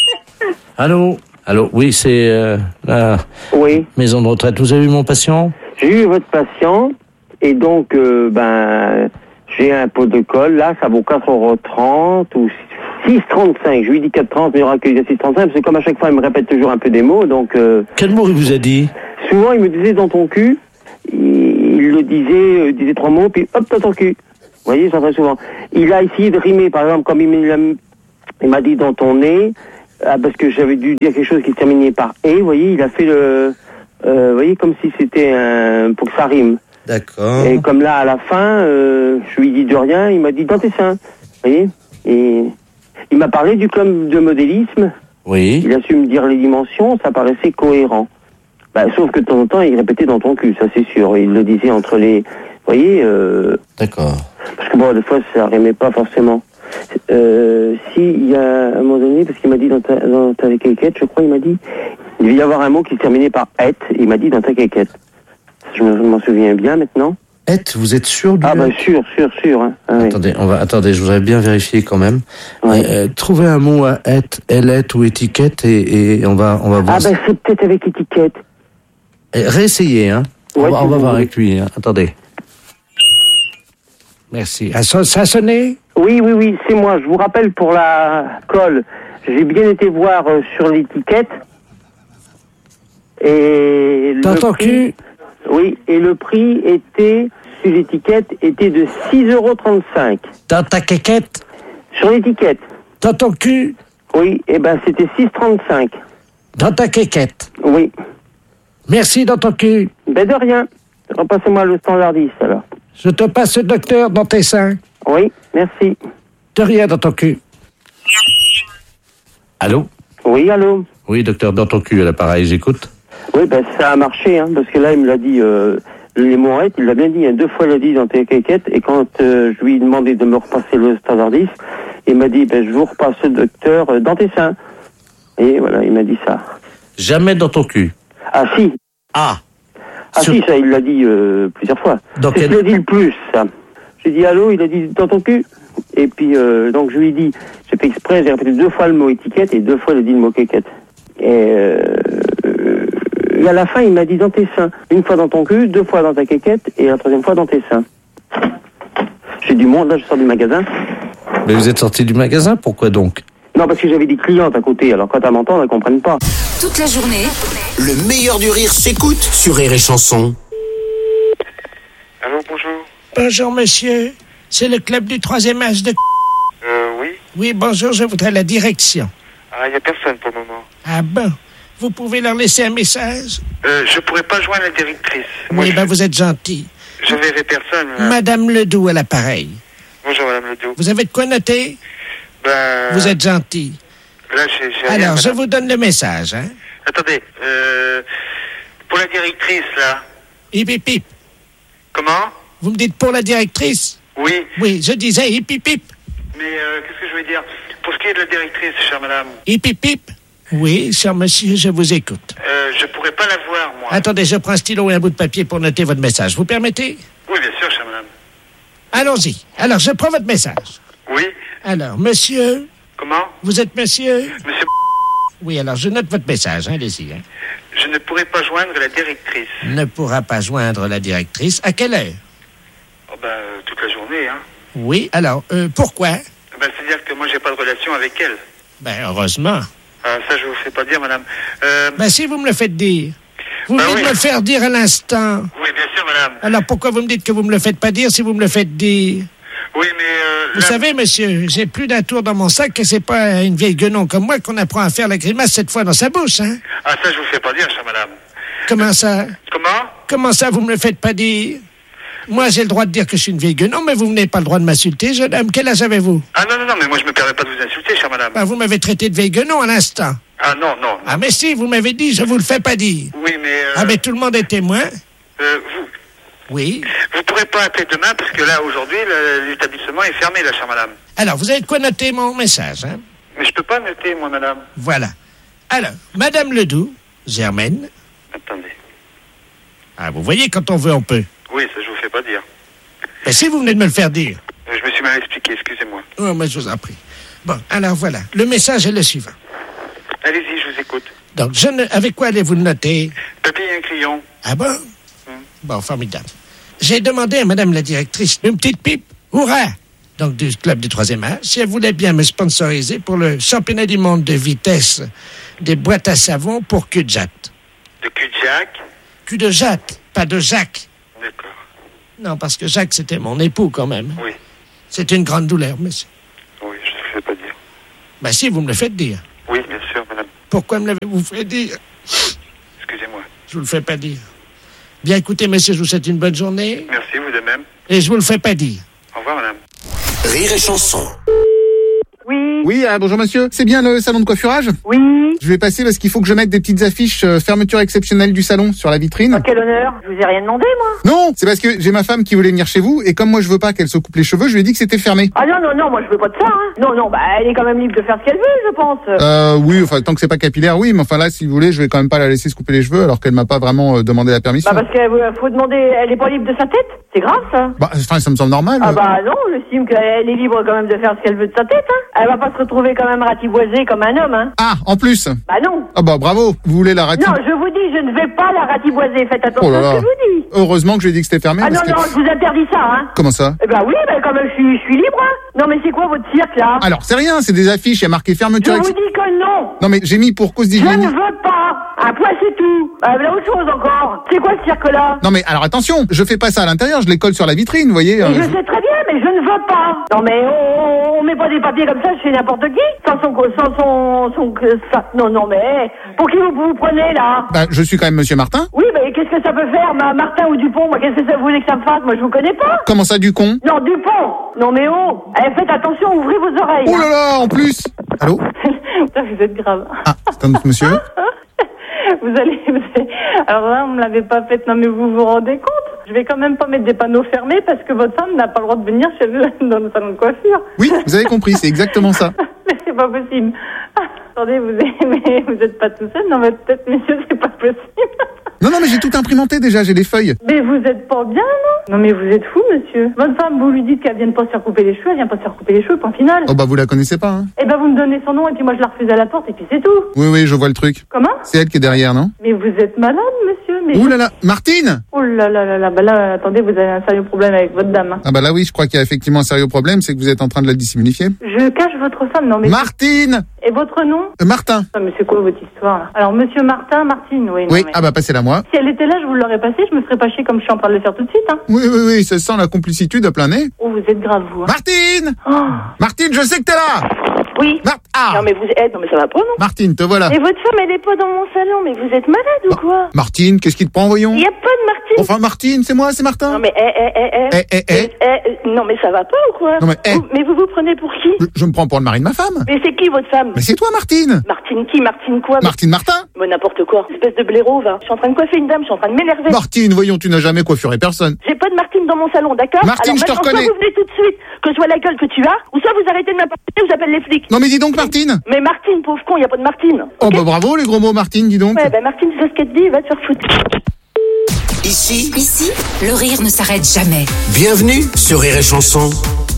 Allô, oui, c'est la maison de retraite. Vous avez vu mon patient? J'ai eu votre patient, et donc, j'ai un pot de colle, là, ça vaut 4,30 € ou 6,35 €. Je lui dis 4,30 €, mais il y aura que 6,35 €, parce que comme à chaque fois, il me répète toujours un peu des mots, donc... Quel mot il vous a dit? Souvent, il me disait dans ton cul, il le disait 3 mots, puis hop, dans ton cul. Vous voyez, ça très souvent. Il a essayé de rimer, par exemple, comme il m'a dit dans ton nez, parce que j'avais dû dire quelque chose qui se terminait par « et », vous voyez, il a fait vous voyez, comme si c'était pour que ça rime. D'accord. Et comme là, à la fin, je lui dis de rien, il m'a dit dans tes seins. Vous voyez? Et il m'a parlé du club de modélisme. Oui. Il a su me dire les dimensions, ça paraissait cohérent. Sauf que de temps en temps, il répétait dans ton cul, ça c'est sûr. Il le disait entre les... Vous voyez? D'accord. Parce que bon, des fois, ça rimait pas forcément. Si, il y a un moment donné, parce qu'il m'a dit dans ta quéquette, je crois, il m'a dit, il devait y avoir un mot qui se terminait par « et », il m'a dit dans ta quéquette. Je m'en souviens bien maintenant. Et, vous êtes sûr du... Ah sûr. Hein. Ah, attendez, je voudrais bien vérifier quand même. Ouais. Trouvez un mot à et, ou étiquette et on va voir. C'est peut-être avec étiquette. Réessayez, hein. Ouais, on va voir avec lui, hein. Attendez. Merci. Ça a sonné? Oui, c'est moi. Je vous rappelle pour la colle, j'ai bien été voir sur l'étiquette. Et dans ton cul? Oui, et le prix était, sur l'étiquette, était de 6,35 €. Dans ta quéquette? Sur l'étiquette. Dans ton cul? Oui, c'était 6,35 €. Dans ta quéquette? Oui. Merci, dans ton cul. De rien. Repassez-moi le standardiste, alors. Je te passe le docteur dans tes seins. Oui, merci. De rien, dans ton cul. Allô? Oui, allô? Oui, docteur, dans ton cul, à l'appareil, j'écoute. Oui, ça a marché, hein, parce que là, il me l'a dit, les morettes, il l'a bien dit, 2 fois il l'a dit dans tes quéquettes, et quand je lui ai demandé de me repasser le standardiste, il m'a dit, je vous repasse le docteur dans tes seins. Et voilà, il m'a dit ça. Jamais dans ton cul. Ah, si. Ah. Si, ça, il l'a dit plusieurs fois. C'est ce qu'il a dit le plus, ça. J'ai dit allô, il a dit dans ton cul. Et puis, donc je lui ai dit, j'ai fait exprès, j'ai répété 2 fois le mot étiquette et 2 fois il a dit le mot quéquette. Et à la fin, il m'a dit dans tes seins. 1 fois dans ton cul, 2 fois dans ta quéquette et la 3e fois dans tes seins. J'ai du monde, là, je sors du magasin. Mais vous êtes sorti du magasin, pourquoi donc? Non, parce que j'avais des clientes à côté, alors quand elles m'entendent, elles comprennent pas. Toute la journée, Le meilleur du rire s'écoute sur Rire et Chanson. Allô, bonjour. Bonjour, monsieur. C'est le club du 3e âge de... Oui. Oui, bonjour, je voudrais la direction. Ah, il n'y a personne pour le moment. Ah bon? Vous pouvez leur laisser un message? Je pourrais pas joindre la directrice. Oui, vous êtes gentil. Je verrai personne. Là. Madame Ledoux à l'appareil. Bonjour, Madame Ledoux. Vous avez de quoi noter? Vous êtes gentil. Là, j'ai alors, rien, je vous donne le message, hein? Attendez, pour la directrice, là. Hip, hip, hip. Comment? Vous me dites pour la directrice? Oui. Oui, je disais hip, hip, hip. Mais qu'est-ce que je veux dire? Pour ce qui est de la directrice, chère madame. Hip, hip, hip. Oui, cher monsieur, je vous écoute. Je pourrais pas la voir, moi. Attendez, je prends un stylo et un bout de papier pour noter votre message. Vous permettez? Oui, bien sûr, chère madame. Allons-y. Alors, je prends votre message. Oui. Alors, monsieur... Comment? Vous êtes monsieur? Monsieur... Oui, alors je note votre message, hein, allez-y. Hein. Je ne pourrai pas joindre la directrice. Ne pourra pas joindre la directrice. À quelle heure? Oh, toute la journée, hein. Oui, alors, pourquoi? C'est-à-dire que moi, j'ai pas de relation avec elle. Heureusement. Ça, je vous fais pas dire, madame. Si vous me le faites dire. Vous venez de me le faire dire à l'instant. Oui, bien sûr, madame. Alors, pourquoi vous me dites que vous me le faites pas dire si vous me le faites dire? Oui, mais... Vous savez, monsieur, j'ai plus d'un tour dans mon sac et c'est pas une vieille guenon comme moi qu'on apprend à faire la grimace cette fois dans sa bouche, hein? Ah, ça, je vous fais pas dire, chère madame. Comment ça? Comment? Comment ça, vous me le faites pas dire? Moi, j'ai le droit de dire que je suis une vieille guenon, mais vous n'avez pas le droit de m'insulter, jeune homme. Quel âge avez-vous? Ah, non, mais moi, je me permets pas de vous insulter, chère madame. Vous m'avez traité de vieille guenon à l'instant. Ah, non. Ah, mais si, vous m'avez dit, je vous le fais pas dire. Oui, mais... Ah, mais tout le monde est témoin. Vous... Oui. Vous pourrez pas appeler demain parce que là, aujourd'hui, l'établissement est fermé, là, chère madame. Alors, vous avez de quoi noter mon message, hein? Mais je peux pas noter, moi, madame. Voilà. Alors, Madame Ledoux, Germaine. Attendez. Ah, vous voyez, quand on veut, on peut. Oui, ça, je vous fais pas dire. Mais si vous venez de me le faire dire. Je me suis mal expliqué, excusez-moi. Oh, mais je vous en prie. Bon, alors voilà. Le message est le suivant. Allez-y, je vous écoute. Donc, avec quoi allez-vous le noter? Papier et un crayon. Ah bon? Bon, formidable. J'ai demandé à madame la directrice une petite pipe, hurrah, donc du club du 3e âge, si elle voulait bien me sponsoriser pour le championnat du monde de vitesse des boîtes à savon pour cul de jatte. De cul de Jacques? Cul de jatte, pas de Jacques. D'accord. Non, parce que Jacques, c'était mon époux quand même. Oui. C'est une grande douleur, monsieur. Oui, je ne le fais pas dire. Bah si, vous me le faites dire. Oui, bien sûr, madame. Pourquoi me l'avez-vous fait dire? Excusez-moi. Je vous le fais pas dire. Bien, écoutez, messieurs, je vous souhaite une bonne journée. Merci, vous de même. Et je vous le fais pas dire. Au revoir, madame. Rire et chanson. Oui. Oui, bonjour monsieur. C'est bien le salon de coiffurage? Oui. Je vais passer parce qu'il faut que je mette des petites affiches fermeture exceptionnelle du salon sur la vitrine. Quel honneur. Je vous ai rien demandé, moi. Non, c'est parce que j'ai ma femme qui voulait venir chez vous et comme moi je veux pas qu'elle se coupe les cheveux, je lui ai dit que c'était fermé. Ah non, moi je veux pas de ça, hein. Non, bah elle est quand même libre de faire ce qu'elle veut, je pense. Oui, enfin tant que c'est pas capillaire, oui, mais enfin là, si vous voulez, je vais quand même pas la laisser se couper les cheveux alors qu'elle m'a pas vraiment demandé la permission. Bah parce qu'il faut demander, elle est pas libre de sa tête. C'est grave, ça. Bah, enfin, ça me semble normal. Ah bah non, j'estime qu'elle est libre quand même de faire ce qu'elle veut de sa tête, hein. Elle va pas se retrouver quand même ratiboisée comme un homme, hein. Ah, en plus. Bah non. Ah bah bravo, vous voulez la ratiboiser? Non, je vous dis, je ne vais pas la ratiboiser. Faites attention Oh là là. à ce que je vous dis. Heureusement que je lui ai dit que c'était fermé. Ah non, parce que... non, je vous interdis ça, hein. Comment ça? Eh ben oui, ben quand même, je suis libre, hein. Non, mais c'est quoi votre cirque, là? Alors, c'est rien, c'est des affiches, il y a marqué fermeture. Je vous dis que non. Non mais j'ai mis pour cause Je d'hygiène. ne veux pas. Un point, c'est tout. Là, autre chose encore. C'est quoi ce cirque-là? Non mais alors attention, je fais pas ça à l'intérieur, je les colle sur la vitrine, vous voyez. Je sais très bien, mais je ne veux pas. Non, mais on met pas des papiers comme ça chez n'importe qui. Sans ça. Non, mais pour qui vous prenez, là? Bah, je suis quand même monsieur Martin. Oui, mais qu'est-ce que ça peut faire, Martin ou Dupont? Moi, qu'est-ce que ça voulait que ça me fasse? Moi, je vous connais pas. Comment ça, du con? Non, Dupont. Non, mais faites attention, ouvrez vos oreilles. Oh là là, en plus. Allô? Putain, vous êtes grave. Ah, c'est un autre monsieur. Vous allez... Alors là, on me l'avait pas fait. Non, mais vous vous rendez compte? Je vais quand même pas mettre des panneaux fermés parce que votre femme n'a pas le droit de venir chez vous dans le salon de coiffure. Oui, vous avez compris, c'est exactement ça. Mais c'est pas possible. Attendez, vous êtes pas tout seul dans votre tête, messieurs, c'est pas possible. Non, mais j'ai tout imprimanté déjà, j'ai les feuilles. Mais vous êtes pas bien, non? Non, mais vous êtes fou, monsieur. Votre femme, vous lui dites qu'elle vienne pas se faire couper les cheveux, elle vient pas se faire couper les cheveux, point final. Oh bah vous la connaissez pas, hein? Eh ben vous me donnez son nom et puis moi je la refuse à la porte et puis c'est tout. Oui, je vois le truc. Comment? C'est elle qui est derrière, non? Mais vous êtes malade, monsieur, mais... Ouh là là, Martine! Oh là là, bah là, attendez, vous avez un sérieux problème avec votre dame. Hein. Ah bah là oui, je crois qu'il y a effectivement un sérieux problème, c'est que vous êtes en train de la dissimulifier. Je cache votre femme, non mais... Martine! Et votre nom? Martin. Ah, mais c'est quoi votre histoire, là? Alors, monsieur Martine, oui. Oui, mais... ah bah passez-la moi. Si elle était là, je vous l'aurais passé, je me serais pas chier comme je suis en train de le faire tout de suite, hein. Oui, ça sent la complicitude à plein nez. Oh, vous êtes grave, vous. Hein. Martine! Oh. Martine, je sais que t'es là! Oui. Non, mais non, mais ça va pas, non? Martine, te voilà. Et votre femme, elle est pas dans mon salon, mais vous êtes malade ou quoi? Martine, qu'est-ce qui te prend, voyons? Il y a pas de Martine. Enfin, Martine, c'est moi, c'est Martin. Non, mais non, mais ça va pas ou quoi? Non, mais vous vous prenez pour qui? Je me prends pour le mari de ma femme. Mais c'est qui votre femme? Mais c'est toi, Martine. Martine qui? Martine quoi? Martine Martin. Mais n'importe quoi. Espèce de blaireau, va. Je suis en train de coiffer une dame, je suis en train de m'énerver. Martine, voyons, tu n'as jamais coiffuré personne. J'ai pas de Martine dans mon salon, d'accord? Martine, je te reconnais. Soit vous venez tout de suite, que je vois la gueule que tu as, ou soit vous arrêtez de m'apporter, vous appelle les flics. Non mais dis donc, Martine. Mais Martine, pauvre con, y a pas de Martine. Oh bah bravo, les gros mots, Martine, dis donc. Ouais, bah Martine, c'est ce qu'elle te dit, va te faire foutre. Ici, le rire ne s'arrête jamais. Bienvenue sur Rire et Chanson.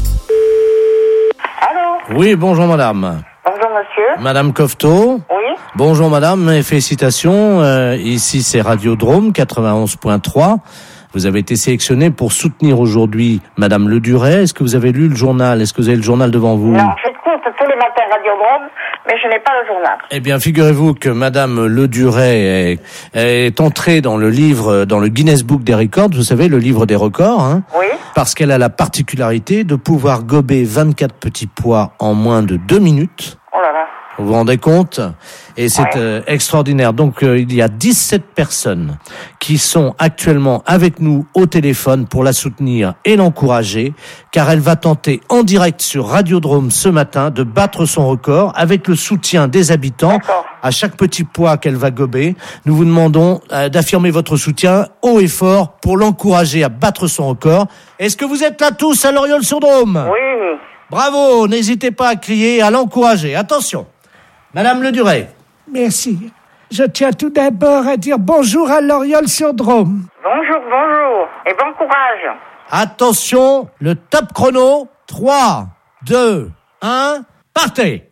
Allô? Oui, bonjour madame. Bonjour monsieur. Madame Cofteau. Oui. Bonjour madame et félicitations. Ici c'est Radiodrome 91.3. Vous avez été sélectionnée pour soutenir aujourd'hui Madame Le Duret. Est-ce que vous avez lu le journal? Est-ce que vous avez le journal devant vous? Non, j'écoute tous les matins Radiodrome, mais je n'ai pas le journal. Eh bien, figurez-vous que Madame Le Duret est entrée dans le livre, dans le Guinness Book des records. Vous savez, le livre des records, hein? Oui. Parce qu'elle a la particularité de pouvoir gober 24 petits pois en moins de 2 minutes. Oh là là. Vous vous rendez compte? Et c'est extraordinaire. Donc, il y a 17 personnes qui sont actuellement avec nous au téléphone pour la soutenir et l'encourager, car elle va tenter en direct sur Radiodrome ce matin de battre son record avec le soutien des habitants. À chaque petit pois qu'elle va gober, nous vous demandons d'affirmer votre soutien haut et fort pour l'encourager à battre son record. Est-ce que vous êtes là tous à Loriol-sur-Drôme? Oui. Bravo, n'hésitez pas à crier, à l'encourager. Attention. Madame Le Duret. Merci. Je tiens tout d'abord à dire bonjour à Loriol-sur-Drôme. Bonjour. Et bon courage. Attention, le top chrono. 3, 2, 1, partez.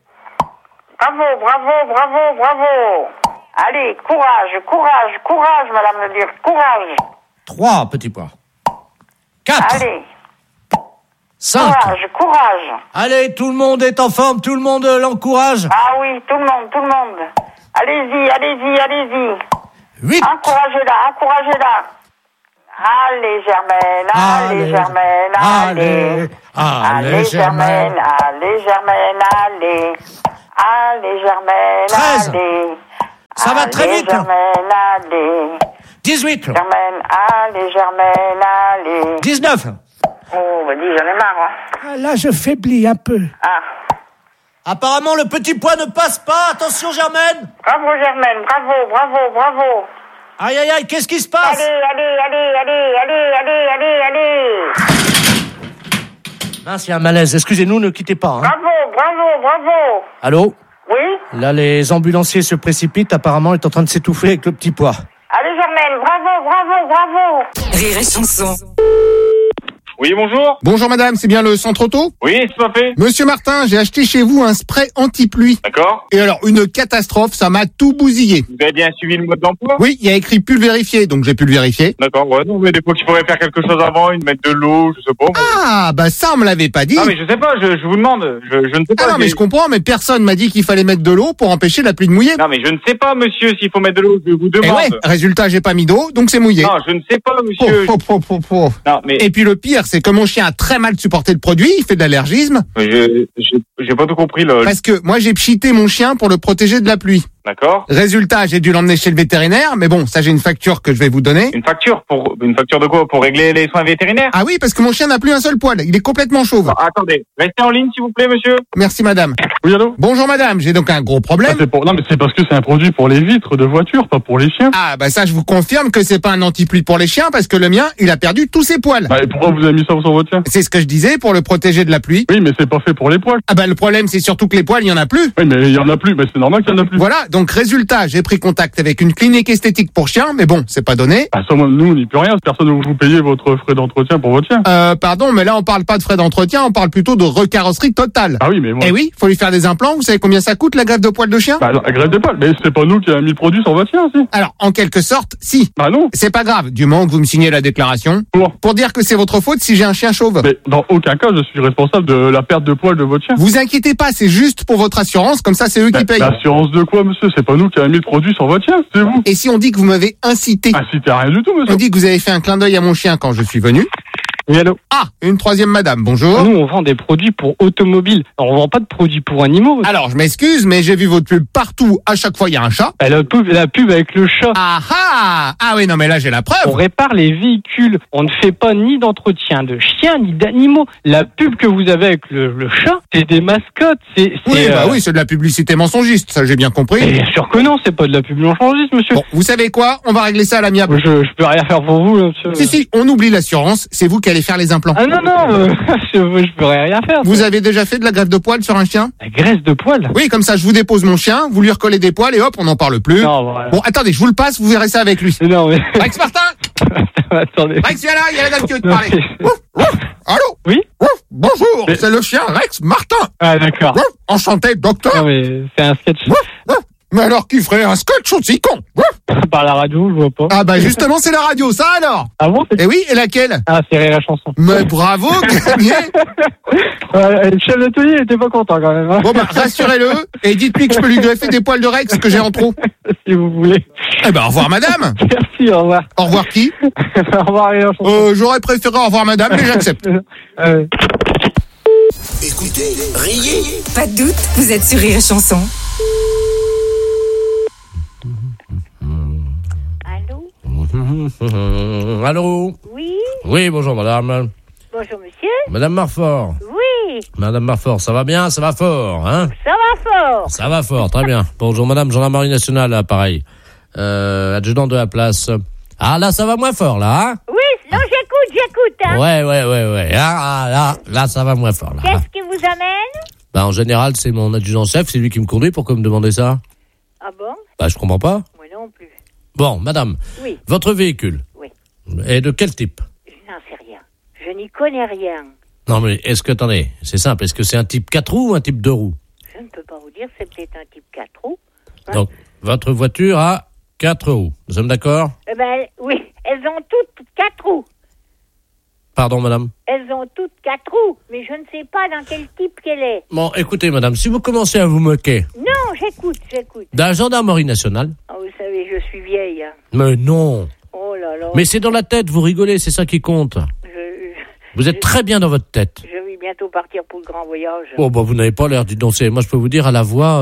Bravo. Allez, courage, madame Le Duret, courage. 3 petits pois. 4. Allez. 5. Courage. Allez, tout le monde est en forme, tout le monde l'encourage. Ah oui, tout le monde. Allez-y. 8. Encouragez-la. Allez, Germaine, allez, Germaine, allez. Allez, Germaine, allez. Allez, Germaine, 13. allez. Ça va très vite. Germaine, allez. 18. Germaine, allez. 19. Oh, bah dis, j'en ai marre, hein. Ah, là, je faiblis un peu. Ah. Apparemment, le petit pois ne passe pas. Attention, Germaine. Bravo, Germaine, bravo. Aïe, qu'est-ce qui se passe? Allez. Mince, il y a un malaise. Excusez-nous, ne quittez pas. Hein. Bravo. Allô? Oui? Là, les ambulanciers se précipitent. Apparemment, il est en train de s'étouffer avec le petit pois. Allez, Germaine, bravo. Rire et chanson. Oui, bonjour. Bonjour madame, c'est bien le centre auto? Oui, tout à fait. Monsieur Martin, j'ai acheté chez vous un spray anti-pluie. D'accord. Et alors, une catastrophe, ça m'a tout bousillé. Vous avez bien suivi le mode d'emploi? Oui, il y a écrit pulvérifier, donc j'ai pu le vérifier. D'accord, ouais, non, mais des fois qu'il faudrait faire quelque chose avant, une mettre de l'eau, je sais pas. Ah, bah ça, on me l'avait pas dit. Ah, mais je sais pas, je vous demande, je ne sais pas. Ah non, mais je comprends, mais personne m'a dit qu'il fallait mettre de l'eau pour empêcher la pluie de mouiller. Non, mais je ne sais pas, monsieur, s'il faut mettre de l'eau, je vous demande. Et ouais, résultat, j'ai pas mis d'eau, donc c'est mouillé. Non, je ne sais pas, monsieur. Non, mais... Et puis le pire, c'est que mon chien a très mal supporté le produit, il fait de l'allergisme. J'ai pas tout compris, là. Parce que moi, j'ai pchité mon chien pour le protéger de la pluie. D'accord. Résultat, j'ai dû l'emmener chez le vétérinaire, mais bon, ça j'ai une facture que je vais vous donner. Une facture de quoi? Pour régler les soins vétérinaires? Ah oui, parce que mon chien n'a plus un seul poil, il est complètement chauve. Non, attendez, restez en ligne s'il vous plaît, monsieur. Merci madame. Oui, allô? Bonjour madame, j'ai donc un gros problème. Non, mais c'est parce que c'est un produit pour les vitres de voiture, pas pour les chiens. Ah bah ça, je vous confirme que c'est pas un anti-pluie pour les chiens, parce que le mien, il a perdu tous ses poils. Bah, et pourquoi vous avez mis ça sur votre chien? C'est ce que je disais, pour le protéger de la pluie. Oui, mais c'est pas fait pour les poils. Ah bah le problème, c'est surtout que les poils, il y en a plus. Oui, mais il y en a plus, mais c'est normal qu'il y en a plus. Voilà, donc résultat, j'ai pris contact avec une clinique esthétique pour chiens, mais bon, c'est pas donné. Ah, ça, nous, on n'y peut rien. Personne ne vous payer votre frais d'entretien pour votre chien. Pardon, mais là, on parle pas de frais d'entretien, on parle plutôt de recarrosserie totale. Ah oui, mais moi... Eh oui, faut lui faire des implants. Vous savez combien ça coûte, la greffe de poils de chien? Bah, la greffe de poils, mais c'est pas nous qui avons mis le produit sur votre chien, si. Alors, en quelque sorte, si. Bah non. C'est pas grave, du moment que vous me signez la déclaration. Pour dire que c'est votre faute si j'ai un chien chauve. Mais dans aucun cas, je suis responsable de la perte de poils de votre chien. Vous inquiétez pas, c'est juste pour votre assurance, comme ça c'est eux qui payent. L'assurance de quoi, monsieur? C'est pas nous qui avons mis le produit sur votre chien, c'est vous. Et si on dit que vous m'avez incité? Incité à rien du tout, monsieur. On dit que vous avez fait un clin d'œil à mon chien quand je suis venu. Oui, allô? Ah, une troisième madame, bonjour. Nous, on vend des produits pour automobiles. Alors, on vend pas de produits pour animaux. Alors, je m'excuse, mais j'ai vu votre pub partout. À chaque fois, il y a un chat. La pub avec le chat. Ah ah! Ah oui, non, mais là, j'ai la preuve. On répare les véhicules. On ne fait pas ni d'entretien de chiens, ni d'animaux. La pub que vous avez avec le chat, c'est des mascottes. Oui, c'est de la publicité mensongiste, ça, j'ai bien compris. Et bien sûr que non, c'est pas de la pub mensongiste, monsieur. Bon, vous savez quoi? On va régler ça à l'amiable. Je peux rien faire pour vous, monsieur. Si, on oublie l'assurance. C'est vous qui allez faire les implants. Ah non, je pourrais rien faire. Vous avez déjà fait de la greffe de poils sur un chien? La graisse de poils? Oui, comme ça, je vous dépose mon chien, vous lui recollez des poils et hop, on n'en parle plus. Non, voilà. Bon, attendez, je vous le passe, vous verrez ça avec lui. Non, mais... Rex Martin! Attendez. Rex, viens là, il y a la dame qui veut te parler. Allô? Oui? Bonjour, c'est le chien Rex Martin. Ah, d'accord. Enchanté, docteur. Non, mais c'est un sketch. Mais alors, qui ferait un sketch aussi con? Par la radio, je vois pas. Ah bah justement, c'est la radio, ça alors? Ah bon? Eh oui, et laquelle? Ah, c'est Rire la chanson. Mais bravo, gagné. Le chef d'atelier était pas content quand même. Hein. Bon bah, rassurez-le, et dites-lui que je peux lui greffer des poils de Rex que j'ai en trop. Si vous voulez. Eh ben, au revoir madame. Merci, au revoir. Au revoir qui? Au revoir Rire la chanson. J'aurais préféré au revoir madame, mais j'accepte. Écoutez, riez. Pas de doute, vous êtes sur Rire et chanson. Allô? Oui. Oui, bonjour madame. Bonjour monsieur. Madame Marfort. Oui. Madame Marfort, ça va bien? Ça va fort, hein? Ça va fort. Ça va fort, très bien. Bonjour madame, gendarmerie nationale, là, pareil. Adjudant de la place. Ah, là, ça va moins fort, là, hein? Oui, non, j'écoute, hein. Ouais. Là, ça va moins fort, là. Qu'est-ce qui vous amène? Bah, en général, c'est mon adjudant-chef, c'est lui qui me conduit. Pourquoi me demander ça? Ah bon? Bah, je comprends pas. Moi non plus. Bon, madame. Oui. Votre véhicule. Oui. Est de quel type? Je n'en sais rien. Je n'y connais rien. Non, mais attendez, c'est simple. Est-ce que c'est un type 4 roues ou un type 2 roues? Je ne peux pas vous dire, c'est peut-être un type 4 roues. Hein? Donc, votre voiture a 4 roues. Nous sommes d'accord? Eh ben, oui. elles ont toutes 4 roues. Pardon, madame. Elles ont toutes 4 roues, mais je ne sais pas dans quel type qu'elle est. Bon, écoutez, madame, si vous commencez à vous moquer Non, j'écoute. d'un gendarmerie nationale... Oh, vous savez, je suis vieille. Hein. Mais non. Oh là là. Mais c'est dans la tête, vous rigolez, c'est ça qui compte. Vous êtes très bien dans votre tête. Je vais bientôt partir pour le grand voyage. Oh, bah, vous n'avez pas l'air d'y danser. Moi, je peux vous dire, à la voix...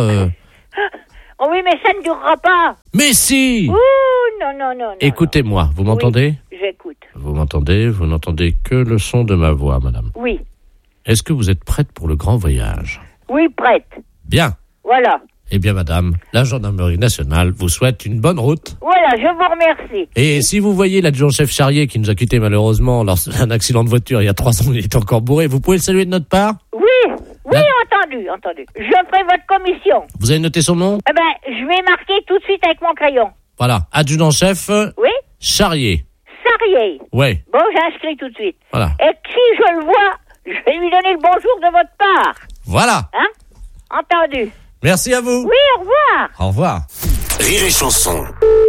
Oh oui, mais ça ne durera pas. Mais si. Ouh, non. Écoutez-moi, vous m'entendez? Oui, j'écoute. Vous m'entendez? Vous n'entendez que le son de ma voix, madame. Oui. Est-ce que vous êtes prête pour le grand voyage? Oui, prête. Bien. Voilà. Eh bien, madame, la gendarmerie nationale vous souhaite une bonne route. Voilà, je vous remercie. Et si vous voyez l'adjudant-chef Charrier qui nous a quittés malheureusement lors d'un accident de voiture il y a 3 ans, il est encore bourré, vous pouvez le saluer de notre part? Oui, entendu. Je ferai votre commission. Vous avez noté son nom? Eh ben, je vais marquer tout de suite avec mon crayon. Voilà, adjudant-chef Oui? Charrier. Sarrier. Oui. Bon, j'inscris tout de suite. Voilà. Et si je le vois, je vais lui donner le bonjour de votre part. Voilà. Hein? Entendu. Merci à vous. Oui, au revoir. Au revoir. Rire et chanson.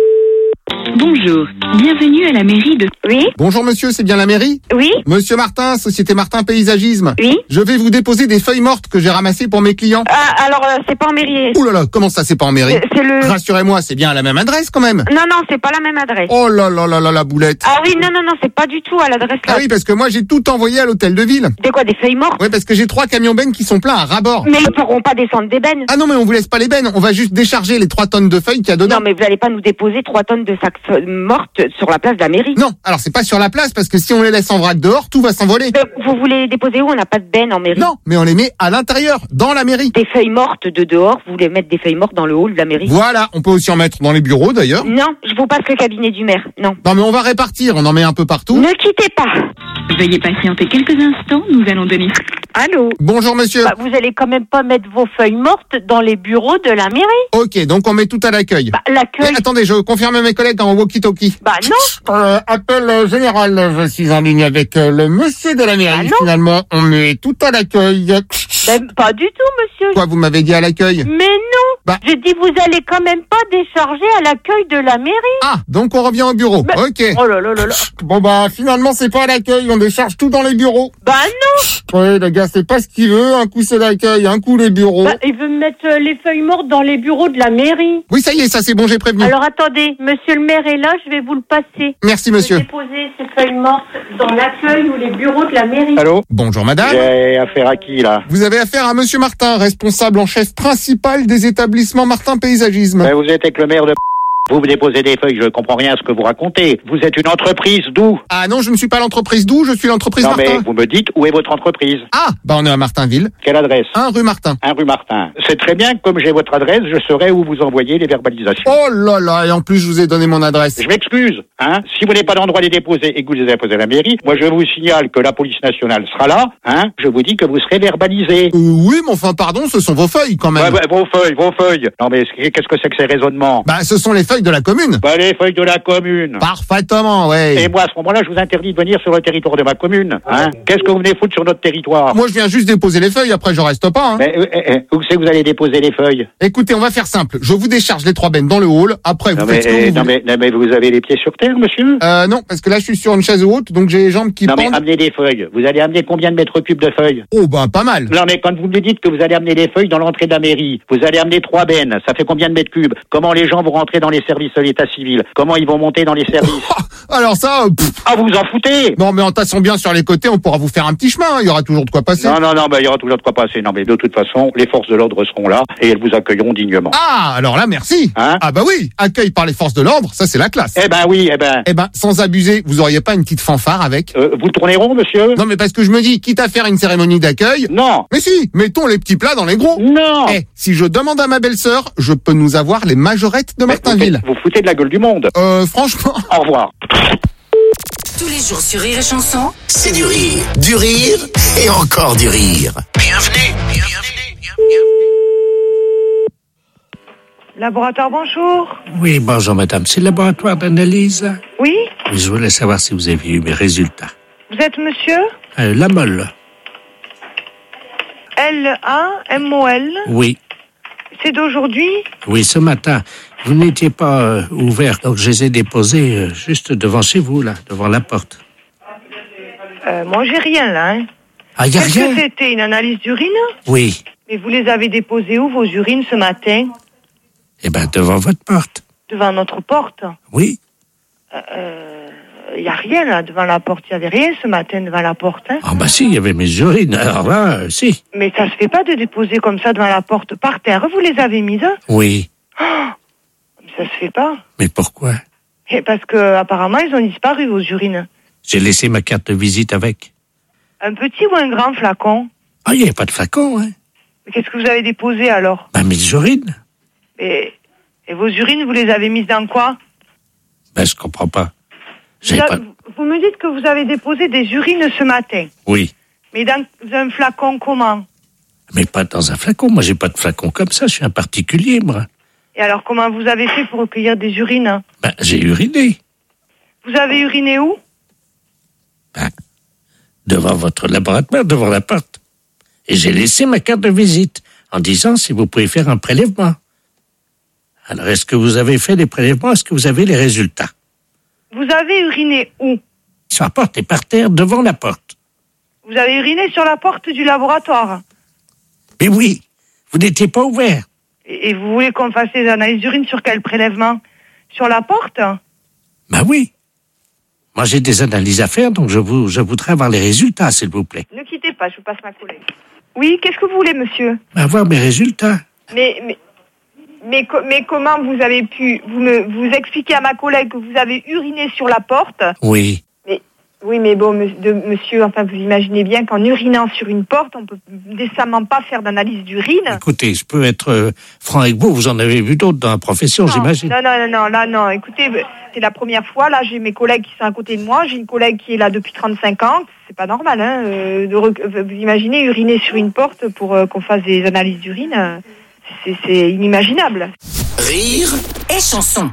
Bonjour, bienvenue à la mairie de... Oui? Bonjour monsieur, c'est bien la mairie? Oui? Monsieur Martin, Société Martin Paysagisme. Oui? Je vais vous déposer des feuilles mortes que j'ai ramassées pour mes clients. Ah, alors, c'est pas en mairie. Ouh là là, comment ça c'est pas en mairie? C'est le... Rassurez-moi, c'est bien à la même adresse quand même. Non, c'est pas la même adresse. Oh là là là là, la boulette. Ah oui, non, c'est pas du tout à l'adresse là. Ah oui, parce que moi j'ai tout envoyé à l'hôtel de ville. Des quoi, des feuilles mortes? Oui, parce que j'ai 3 camions bennes qui sont pleins à ras-bord. Mais ils pourront pas descendre des bennes. Ah non, mais on vous laisse pas les bennes, on va juste décharger les 3 tonnes de feuilles qu'il y a dedans. Non, mais vous allez pas nous déposer 3 tonnes de sacs mortes sur la place de la mairie. Non, alors c'est pas sur la place, parce que si on les laisse en vrac dehors, tout va s'envoler. Mais vous voulez les déposer où? On n'a pas de benne en mairie. Non, mais on les met à l'intérieur, dans la mairie. Des feuilles mortes de dehors, vous voulez mettre des feuilles mortes dans le hall de la mairie? Voilà, on peut aussi en mettre dans les bureaux d'ailleurs. Non, je vous passe le cabinet du maire, non. Non mais on va répartir, on en met un peu partout. Ne quittez pas. Veuillez patienter quelques instants, nous allons donner... Allô? Bonjour monsieur. Vous allez quand même pas mettre vos feuilles mortes dans les bureaux de la mairie? Ok, donc on met tout à l'accueil. L'accueil... Mais attendez, je confirme à mes collègues en walkie-talkie. Non. Appel général, je suis en ligne avec le monsieur de la mairie. Finalement, on met tout à l'accueil. Pas du tout, monsieur. Quoi, vous m'avez dit à l'accueil? Mais non. J'ai dit vous allez quand même pas décharger à l'accueil de la mairie. Ah, donc on revient au bureau. Ok. Oh là là là là. Bon finalement c'est pas à l'accueil, on décharge tout dans les bureaux. Non. Oui, le gars c'est pas ce qu'il veut, un coup c'est l'accueil, un coup les bureaux. Il veut mettre les feuilles mortes dans les bureaux de la mairie. Oui, ça y est, ça c'est bon, j'ai prévenu. Alors attendez, monsieur le maire est là, je vais vous le passer. Merci monsieur. Déposer ces feuilles mortes dans l'accueil ou les bureaux de la mairie. Allô? Bonjour madame. J'ai affaire à qui là? Vous avez affaire à monsieur Martin, responsable en chef principal des établissements Martin Paysagisme. Vous êtes avec le maire de... Vous déposez des feuilles, je comprends rien à ce que vous racontez. Vous êtes une entreprise d'où? Ah non, je ne suis pas l'entreprise d'où, je suis l'entreprise Non Martin. mais vous me dites où est votre entreprise? Ah, on est à Martinville. Quelle adresse? 1 rue Martin. 1 rue Martin. C'est très bien, comme j'ai votre adresse, je saurai où vous envoyez les verbalisations. Oh là là, et en plus je vous ai donné mon adresse. Je m'excuse, hein. Si vous n'avez pas d'endroit à les déposer et que vous les avez posés à la mairie, moi je vous signale que la police nationale sera là, hein. Je vous dis que vous serez verbalisé. Oui, mais enfin pardon, ce sont vos feuilles quand même. Ouais, vos feuilles. Non mais qu'est-ce que c'est que ces raisonnements? Ce sont les feuilles de la commune. Les feuilles de la commune. Parfaitement, ouais. Et moi, à ce moment-là, je vous interdis de venir sur le territoire de ma commune. Hein. Qu'est-ce que vous venez foutre sur notre territoire? Moi, je viens juste déposer les feuilles, après je reste pas. Hein. Mais où c'est que vous allez déposer les feuilles? Écoutez, on va faire simple. Je vous décharge les 3 bennes dans le hall, après vous faites ce que vous voulez. Mais vous avez les pieds sur terre, monsieur? Non, parce que là, je suis sur une chaise haute, donc j'ai les jambes qui pendent. Non, mais amenez des feuilles. Vous allez amener combien de mètres cubes de feuilles? Oh, pas mal. Non, mais quand vous me dites que vous allez amener des feuilles dans l'entrée de la mairie, vous allez amener 3 bennes, ça fait combien de mètres cubes? Comment les gens vont rentrer dans les services de l'état civil? Comment ils vont monter dans les services? Alors ça... Ah, vous en foutez? Non, mais en tassant bien sur les côtés, on pourra vous faire un petit chemin, il y aura toujours de quoi passer. Non, il y aura toujours de quoi passer. Non, mais de toute façon, les forces de l'ordre seront là et elles vous accueilleront dignement. Ah, alors là, merci. Hein? Ah oui, accueil par les forces de l'ordre, ça c'est la classe. Oui. Sans abuser, vous auriez pas une petite fanfare avec? Vous tournez rond, monsieur? Non, mais parce que je me dis, quitte à faire une cérémonie d'accueil... Non. Mais si, mettons les petits plats dans les gros. Non. Si je demande à ma belle-sœur, je peux nous avoir les majorettes de Martinville. Vous foutez de la gueule du monde. Franchement... Au revoir. Tous les jours sur Rire et Chanson, c'est du rire et encore du rire. Bienvenue. Laboratoire, bonjour. Oui, bonjour madame, c'est le laboratoire d'analyse? Oui. Je voulais savoir si vous avez eu mes résultats. Vous êtes monsieur? La Molle. L-A-M-O-L. Oui. C'est d'aujourd'hui? Oui, ce matin. Vous n'étiez pas ouvert, donc je les ai déposés juste devant chez vous, là, devant la porte. Moi, j'ai rien là. Hein. Ah, y a Est-ce rien? que c'était une analyse d'urine? Oui. Mais vous les avez déposées où, vos urines, ce matin? Eh ben, devant votre porte. Devant notre porte? Oui. Y a rien là, devant la porte. Y avait rien ce matin devant la porte. Hein. Ah bah si, il y avait mes urines. Alors là, si. Mais ça se fait pas de déposer comme ça devant la porte par terre. Vous les avez mises? Oui. Oh, ça se fait pas. Mais pourquoi? Et parce que apparemment ils ont disparu vos urines. J'ai laissé ma carte de visite avec. Un petit ou un grand flacon? Ah, il n'y avait pas de flacon, hein. Mais qu'est-ce que vous avez déposé alors? Bah, mes urines. Et vos urines, vous les avez mises dans quoi? Ben, je comprends pas. Vous me dites que vous avez déposé des urines ce matin. Oui. Mais dans un flacon comment? Mais pas dans un flacon. Moi, j'ai pas de flacon comme ça. Je suis un particulier, moi. Et alors, comment vous avez fait pour recueillir des urines? Ben, j'ai uriné. Vous avez uriné où? Ben, devant votre laboratoire, devant la porte. Et j'ai laissé ma carte de visite en disant si vous pouvez faire un prélèvement. Alors, est-ce que vous avez fait des prélèvements? Est-ce que vous avez les résultats? Vous avez uriné où? Sur la porte et par terre, devant la porte. Vous avez uriné sur la porte du laboratoire? Mais oui, vous n'étiez pas ouvert. Et vous voulez qu'on fasse des analyses d'urine sur quel prélèvement? Sur la porte? Ben oui. Moi, j'ai des analyses à faire, donc je voudrais avoir les résultats, s'il vous plaît. Ne quittez pas, je vous passe ma collègue. Oui, qu'est-ce que vous voulez, monsieur? Avoir mes résultats. Mais comment vous avez pu vous expliquer à ma collègue que vous avez uriné sur la porte? Oui. Mais bon, monsieur, enfin, vous imaginez bien qu'en urinant sur une porte, on peut décemment pas faire d'analyse d'urine. Écoutez, je peux être franc avec vous, vous en avez vu d'autres dans la profession, j'imagine. Non, là, non. Écoutez, c'est la première fois, là, j'ai mes collègues qui sont à côté de moi, j'ai une collègue qui est là depuis 35 ans, c'est pas normal, hein, vous imaginez uriner sur une porte pour qu'on fasse des analyses d'urine, c'est inimaginable. Rire et chanson.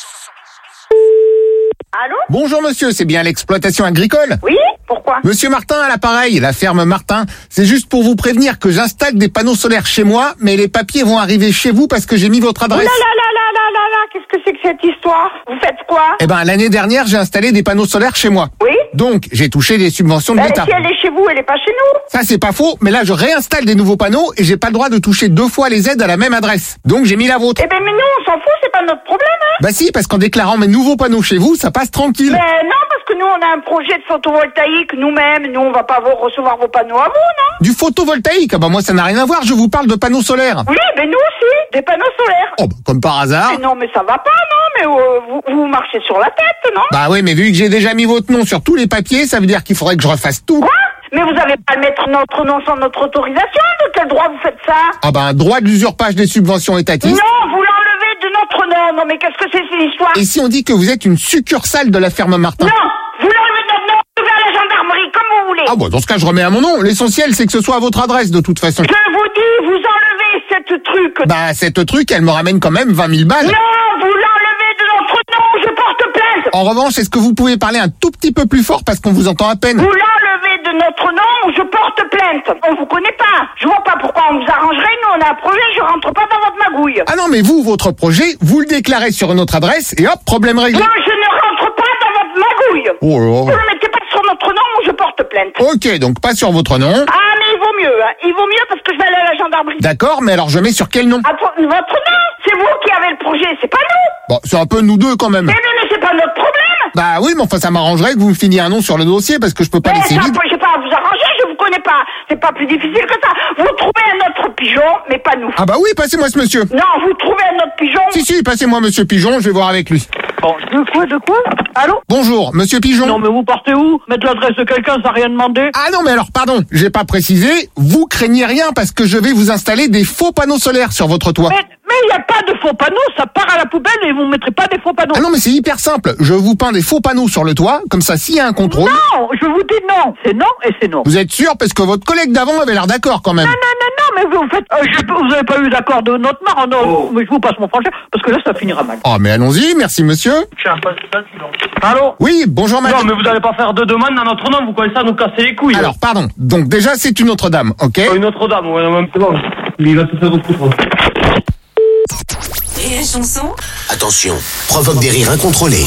Allô? Bonjour monsieur, c'est bien l'exploitation agricole? Oui, pourquoi? Monsieur Martin à l'appareil, la ferme Martin. C'est juste pour vous prévenir que j'installe des panneaux solaires chez moi, mais les papiers vont arriver chez vous parce que j'ai mis votre adresse. Là, qu'est-ce que c'est que cette histoire? Vous faites quoi? Eh ben, l'année dernière, j'ai installé des panneaux solaires chez moi. Oui? Donc, j'ai touché des subventions de l'État. Si elle est chez vous, elle est pas chez nous? Ça, c'est pas faux, mais là, je réinstalle des nouveaux panneaux et j'ai pas le droit de toucher 2 fois les aides à la même adresse. Donc, j'ai mis la vôtre. Eh ben, mais nous, on s'en fout, c'est pas notre problème, hein? Bah si, parce qu'en déclarant mes nouveaux panneaux chez vous, ça passe tranquille. Mais non, parce que nous, on a un projet de photovoltaïque nous-mêmes. Nous, on va pas recevoir vos panneaux à vous, non? Du photovoltaïque? Ah bah moi, ça n'a rien à voir, je vous parle de panneaux solaires. Oui, mais nous aussi, des panneaux solaires. Oh, bah, comme par hasard. Mais non, mais ça va pas, non? Mais vous marchez sur la tête, non? Bah oui, mais vu que j'ai déjà mis votre nom sur tous les papiers, ça veut dire qu'il faudrait que je refasse tout. Quoi? Mais vous avez pas à mettre notre nom sans notre autorisation? De quel droit vous faites ça? Ah bah un droit de l'usurpage des subventions étatiques. Non, vous l'enlevez de notre nom. Non, mais qu'est-ce que c'est cette histoire? Et si on dit que vous êtes une succursale de la ferme Martin? Non, vous l'enlevez de notre nom, vous levez à la gendarmerie, comme vous voulez. Ah bon, dans ce cas, je remets à mon nom. L'essentiel, c'est que ce soit à votre adresse, de toute façon. Je vous dis, vous enlevez cette truc. Bah, cette truc, elle me ramène quand même 20 000 balles. Non, vous l'enlevez de notre nom, je porte plainte. En revanche, est-ce que vous pouvez parler un tout petit peu plus fort parce qu'on vous entend à peine? Vous l'enlevez de notre nom, je porte plainte. On vous connaît pas. Je vois pas pourquoi on vous arrangerait. Nous, on a un projet, je rentre pas dans votre magouille. Ah non, mais vous, votre projet, vous le déclarez sur une autre adresse et hop, problème réglé. Moi, je ne rentre pas dans votre magouille. Oh là. Vous ne mettez pas sur notre nom ou je porte plainte. Ok, donc pas sur votre nom. Ah, mais il vaut mieux, hein. Il vaut mieux parce que je vais aller à la gendarmerie. D'accord, mais alors je mets sur quel nom? Ah, votre nom? C'est vous qui avez le projet, c'est pas nous. Bon, c'est un peu nous deux quand même. Mais c'est pas notre problème. Bah oui, mais enfin ça m'arrangerait que vous me finiez un nom sur le dossier parce que je peux pas laisser vide. Je sais pas à vous arranger, je vous connais pas. C'est pas plus difficile que ça. Vous trouvez un autre pigeon, mais pas nous. Ah bah oui, passez-moi ce monsieur. Non, vous trouvez un autre pigeon. Si, passez-moi monsieur Pigeon, je vais voir avec lui. Bon, de quoi? Allô? Bonjour, monsieur Pigeon. Non, mais vous partez où? Mettre l'adresse de quelqu'un sans rien demander? Ah non, mais alors, pardon, j'ai pas précisé, vous craignez rien parce que je vais vous installer des faux panneaux solaires sur votre toit. Mais il n'y a pas de faux panneaux, ça part à la poubelle et vous ne mettrez pas des faux panneaux. Ah non, mais c'est hyper simple, je vous peins des faux panneaux sur le toit, comme ça s'il y a un contrôle... Non, je vous dis non, c'est non et c'est non. Vous êtes sûr? Parce que votre collègue d'avant avait l'air d'accord quand même. Non, mais vous faites... vous avez pas eu d'accord de notre part, non, mais je vous passe mon franchise, parce que là, ça finira mal. Oh, mais allons-y, merci monsieur. Allô? Oui, bonjour madame. Non, mais vous n'allez pas faire 2 demandes dans notre nom, vous connaissez à nous casser les couilles. Alors, pardon, donc déjà c'est une autre dame, ok? Une autre dame, ouais, même c'est bon. Mais il va se faire refoutre. Rire et Chanson. Attention, provoque des rires incontrôlés.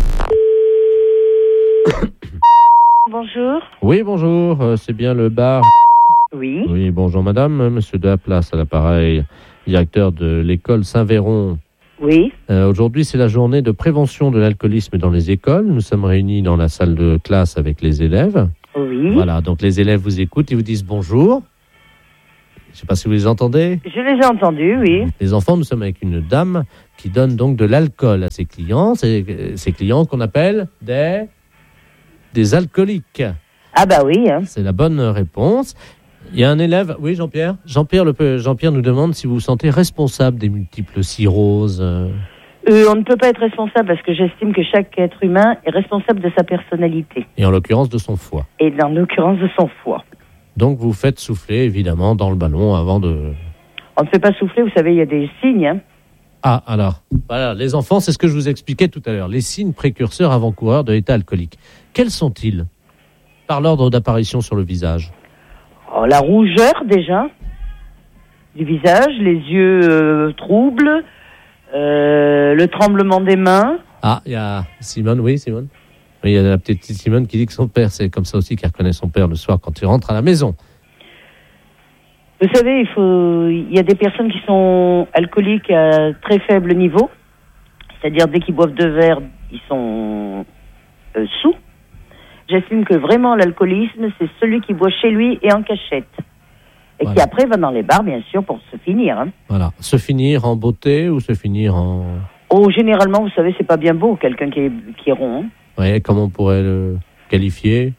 Bonjour. Oui, bonjour, c'est bien le bar. Oui. Oui, bonjour madame, monsieur de la Place à l'appareil, directeur de l'école Saint-Véron. Oui. Aujourd'hui, c'est la journée de prévention de l'alcoolisme dans les écoles. Nous sommes réunis dans la salle de classe avec les élèves. Oui. Voilà, donc les élèves vous écoutent, ils vous disent bonjour. Je ne sais pas si vous les entendez. Je les ai entendus, oui. Les enfants, nous sommes avec une dame qui donne donc de l'alcool à ses clients. C'est ces clients qu'on appelle des alcooliques. Ah bah oui. Hein. C'est la bonne réponse. Il y a un élève, oui Jean-Pierre. Jean-Pierre nous demande si vous vous sentez responsable des multiples cirrhoses. On ne peut pas être responsable parce que j'estime que chaque être humain est responsable de sa personnalité. Et en l'occurrence de son foie. Et en l'occurrence de son foie. Donc vous faites souffler évidemment dans le ballon avant de... On ne fait pas souffler, vous savez, il y a des signes. Hein. Ah, alors, voilà, les enfants, c'est ce que je vous expliquais tout à l'heure. Les signes précurseurs avant-coureurs de l'état alcoolique. Quels sont-ils? Par l'ordre d'apparition sur le visage. Oh, la rougeur, déjà, du visage, les yeux troubles, le tremblement des mains. Ah, il y a Simone, oui, Simone. Oui, il y a la petite Simone qui dit que son père, c'est comme ça aussi qu'elle reconnaît son père le soir quand il rentre à la maison. Vous savez, il y a des personnes qui sont alcooliques à très faible niveau, c'est-à-dire dès qu'ils boivent 2 verres, ils sont sous. J'estime que vraiment l'alcoolisme, c'est celui qui boit chez lui et en cachette. Et qui après va dans les bars, bien sûr, pour se finir. Hein. Voilà. Se finir en beauté ou se finir en... Oh, généralement, vous savez, c'est pas bien beau, quelqu'un qui est rond. Hein. Oui, comment on pourrait le qualifier?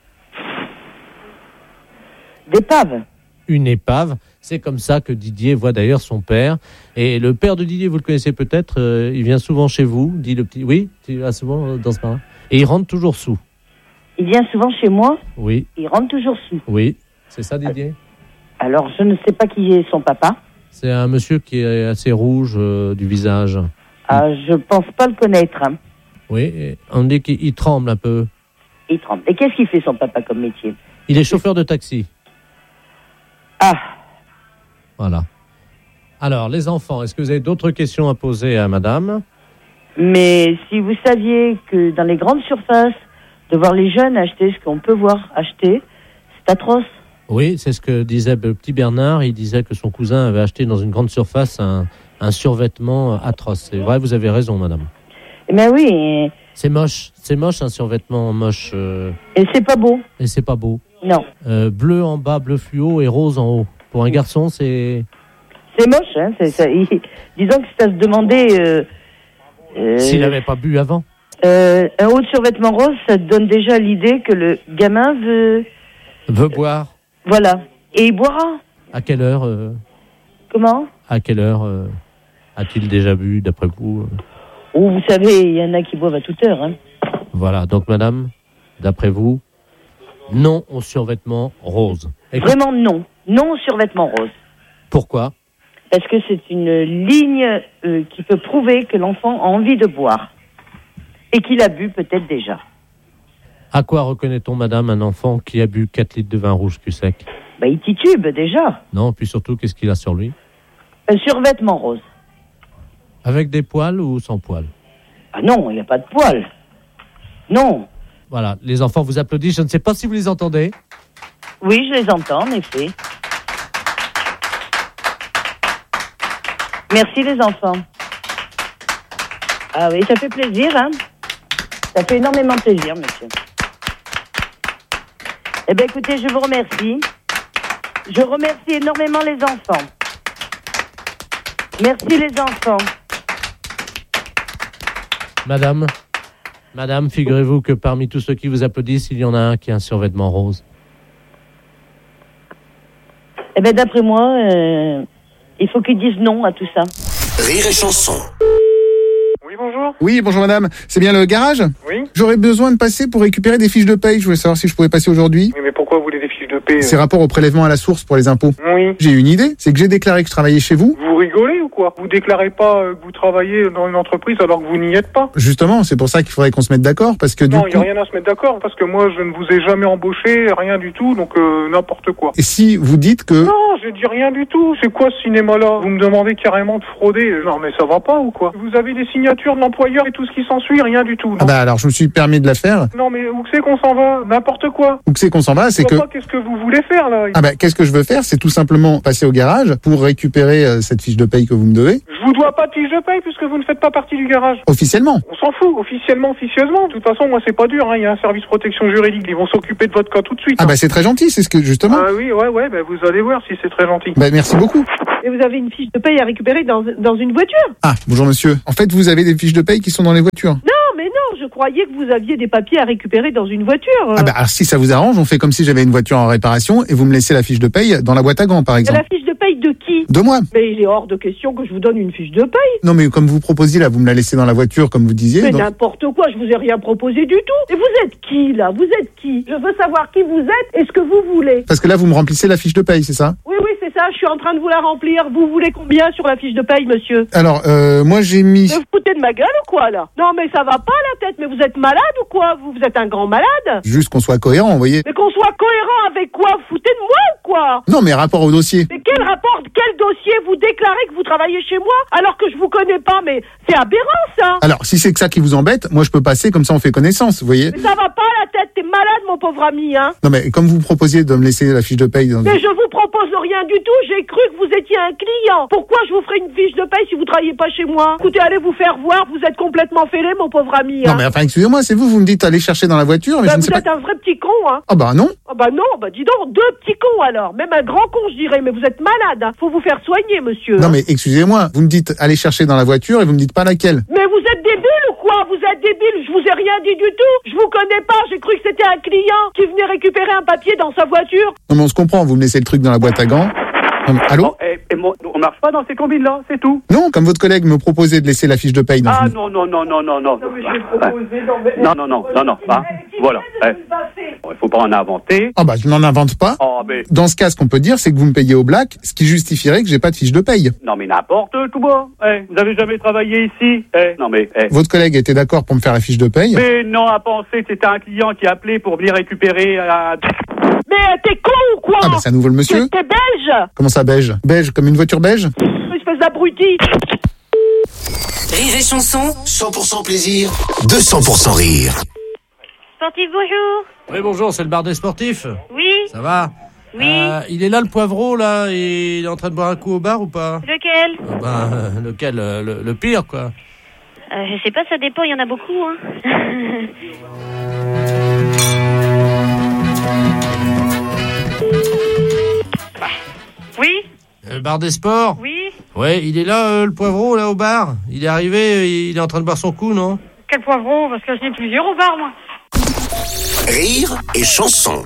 D'épave. Une épave. C'est comme ça que Didier voit d'ailleurs son père. Et le père de Didier, vous le connaissez peut-être, il vient souvent chez vous, dit le petit... Oui, tu vas souvent dans ce bar. Et il rentre toujours sous. Il vient souvent chez moi. Oui. Il rentre toujours sous. Oui, c'est ça Didier. Alors, je ne sais pas qui est son papa. C'est un monsieur qui est assez rouge du visage. Ah, je pense pas le connaître. Hein. Oui, on dit qu'il tremble un peu. Il tremble. Et qu'est-ce qu'il fait son papa comme métier? Il est chauffeur de taxi. Ah. Voilà. Alors, les enfants, est-ce que vous avez d'autres questions à poser à madame? Mais si vous saviez que dans les grandes surfaces, de voir les jeunes acheter ce qu'on peut voir acheter, c'est atroce. Oui, c'est ce que disait le petit Bernard. Il disait que son cousin avait acheté dans une grande surface un survêtement atroce. C'est vrai, vous avez raison, madame. Eh bien oui. C'est moche un survêtement moche. Et c'est pas beau. Et c'est pas beau. Non. Bleu en bas, bleu fluo et rose en haut. Pour un garçon, c'est... C'est moche, hein. Disons que c'est à se demander... S'il n'avait pas bu avant. Un haut de survêtement rose, ça te donne déjà l'idée que le gamin veut boire. Voilà. Et il boira. À quelle heure Comment? À quelle heure a-t-il déjà bu, d'après vous Oh, vous savez, il y en a qui boivent à toute heure. Hein. Voilà. Donc, madame, d'après vous, non au survêtement rose. Vraiment non. Non au survêtement rose. Pourquoi? Parce que c'est une ligne qui peut prouver que l'enfant a envie de boire. Et qu'il a bu peut-être déjà. À quoi reconnaît-on, madame, un enfant qui a bu 4 litres de vin rouge cul sec? Bah, il titube déjà. Non, puis surtout, qu'est-ce qu'il a sur lui? Un survêtement rose. Avec des poils ou sans poils? Ah non, il n'y a pas de poils. Non. Voilà, les enfants vous applaudissent. Je ne sais pas si vous les entendez. Oui, je les entends, en effet. Merci, les enfants. Ah oui, ça fait plaisir, hein. Ça fait énormément plaisir, monsieur. Eh bien, écoutez, je vous remercie. Je remercie énormément les enfants. Merci, les enfants. Madame, figurez-vous que parmi tous ceux qui vous applaudissent, il y en a un qui a un survêtement rose. Eh bien, d'après moi, il faut qu'ils disent non à tout ça. Rire et Chanson. Oui, bonjour. bonjour. Oui, bonjour madame. C'est bien le garage? Oui. J'aurais besoin de passer pour récupérer des fiches de paye. Je voulais savoir si je pouvais passer aujourd'hui. Oui, mais pourquoi vous voulez des fiches de paie? C'est rapport au prélèvement à la source pour les impôts. Oui. J'ai une idée, c'est que j'ai déclaré que je travaillais chez vous. Vous rigolez ou quoi? Vous déclarez pas que vous travaillez dans une entreprise alors que vous n'y êtes pas? Justement, c'est pour ça qu'il faudrait qu'on se mette d'accord, parce que Non, du il n'y a coup... rien à se mettre d'accord, parce que moi, je ne vous ai jamais embauché, rien du tout, donc n'importe quoi. Et si vous dites que... Non, je dis rien du tout. C'est quoi ce cinéma-là? Vous me demandez carrément de frauder. Non, mais ça va pas ou quoi? Vous avez des signatures de l'employeur et tout ce qui s'ensuit, rien du tout. Non, Ah bah alors je me suis permis de la faire. non mais où c'est qu'on s'en va? N'importe quoi. Où que c'est qu'on s'en va, c'est Je que... vois pas qu'est-ce que vous voulez faire là? Ah bah qu'est-ce que je veux faire, c'est tout simplement passer au garage pour récupérer cette fiche de paye que vous me devez. Je vous dois pas de fiche de paye puisque vous ne faites pas partie du garage. Officiellement. On s'en fout, officiellement, officieusement. De toute façon, moi, c'est pas dur, hein. Il y a un service protection juridique. Ils vont s'occuper de votre cas tout de suite. Ah bah c'est très gentil, c'est ce que justement... Ah oui, ouais, bah, vous allez voir si c'est très gentil. Bah merci beaucoup. Et vous avez une fiche de paye à récupérer dans une voiture? Ah, bonjour monsieur. En fait, vous avez des fiches de paye qui sont dans les voitures. Non, mais non, je croyais que vous aviez des papiers à récupérer dans une voiture. Ah bah alors si ça vous arrange, on fait comme si j'avais une voiture en réparation et vous me laissez la fiche de paye dans la boîte à gants par exemple. La fiche de paye de qui? De moi. Mais il est hors de question que je vous donne une fiche de paye. Non mais comme vous proposiez là, vous me la laissez dans la voiture comme vous disiez. Mais donc- n'importe quoi, je vous ai rien proposé du tout. Et vous êtes qui là? Vous êtes qui? Je veux savoir qui vous êtes et ce que vous voulez. Parce que là vous me remplissez la fiche de paye, c'est ça? Oui, c'est ça, je suis en train de vous la remplir. Vous voulez combien sur la fiche de paye, monsieur? Alors moi j'ai mis... Vous vous foutez de ma gueule ou quoi là? Non mais ça va pas la tête, mais vous êtes malade ou quoi? Vous êtes un grand malade? Juste qu'on soit cohérent, vous voyez. Mais qu'on soit cohérent avec quoi? Vous foutez de moi ou quoi? Non mais rapport au dossier. Mais quel rapport, quel dossier? Vous déclarez que vous travaillez chez moi alors que je vous connais pas, mais c'est aberrant ça. Alors si c'est que ça qui vous embête, moi je peux passer comme ça on fait connaissance, vous voyez. Mais ça va pas la tête, t'es malade mon pauvre ami, hein. Non mais comme vous proposiez de me laisser la fiche de paye dans... Mais je vous propose rien du tout, j'ai cru que vous étiez un client. Pourquoi je vous ferai une fiche de paye si vous travaillez pas chez moi? Écoutez, allez vous faire voir, vous êtes complètement fêlé mon pauvre ami. Non mais enfin excusez-moi, c'est vous me dites aller chercher dans la voiture, mais Bah, je ne vous sais êtes pas... un vrai petit con, hein. Ah bah non. Ah bah non, bah dis donc, deux petits cons alors. Même un grand con, je dirais, mais vous êtes malade, hein. Faut vous faire soigner, monsieur. Non mais excusez-moi, vous me dites aller chercher dans la voiture et vous me dites pas laquelle. Mais vous êtes débile ou quoi? Vous êtes débile, je vous ai rien dit du tout. Je vous connais pas, j'ai cru que c'était un client qui venait récupérer un papier dans sa voiture. Non mais on se comprend, vous me laissez le truc dans la boîte à gants. Non, mais- allô? On marche pas dans ces combines-là, c'est tout. Non, comme votre collègue me proposait de laisser la fiche de paye dans Ah une... non. Non, mais je vais proposer, non. Ah, voilà. Il faut pas en inventer. Ah bah je n'en invente pas. Oh, mais... Dans ce cas, ce qu'on peut dire, c'est que vous me payez au black, ce qui justifierait que j'ai pas de fiche de paye. Non mais n'importe tout bas. Vous avez jamais travaillé ici. Non mais... Votre collègue était d'accord pour me faire la fiche de paye. Mais non, à penser que c'était un client qui appelait pour venir récupérer... Mais t'es con ou quoi? Ah bah c'est à nouveau le monsieur. T'es belge? Comment ça beige? Beige comme une voiture beige? Espèce d'abruti. Rire et chanson, 100% plaisir, 200% rire. Sportif, bonjour. Oui, bonjour, c'est le bar des sportifs. Oui. Ça va? Oui. Il est là, le poivreau, là, et il est en train de boire un coup au bar ou pas? Lequel? Lequel? Le pire, quoi. Je sais pas, ça dépend, il y en a beaucoup, hein. Oui. Le bar des sports? Oui. Ouais, il est là, le poivreau, là, au bar. Il est arrivé, il est en train de boire son coup, non? Quel poivreau? Parce que j'en ai plusieurs au bar, moi. Rire et chanson.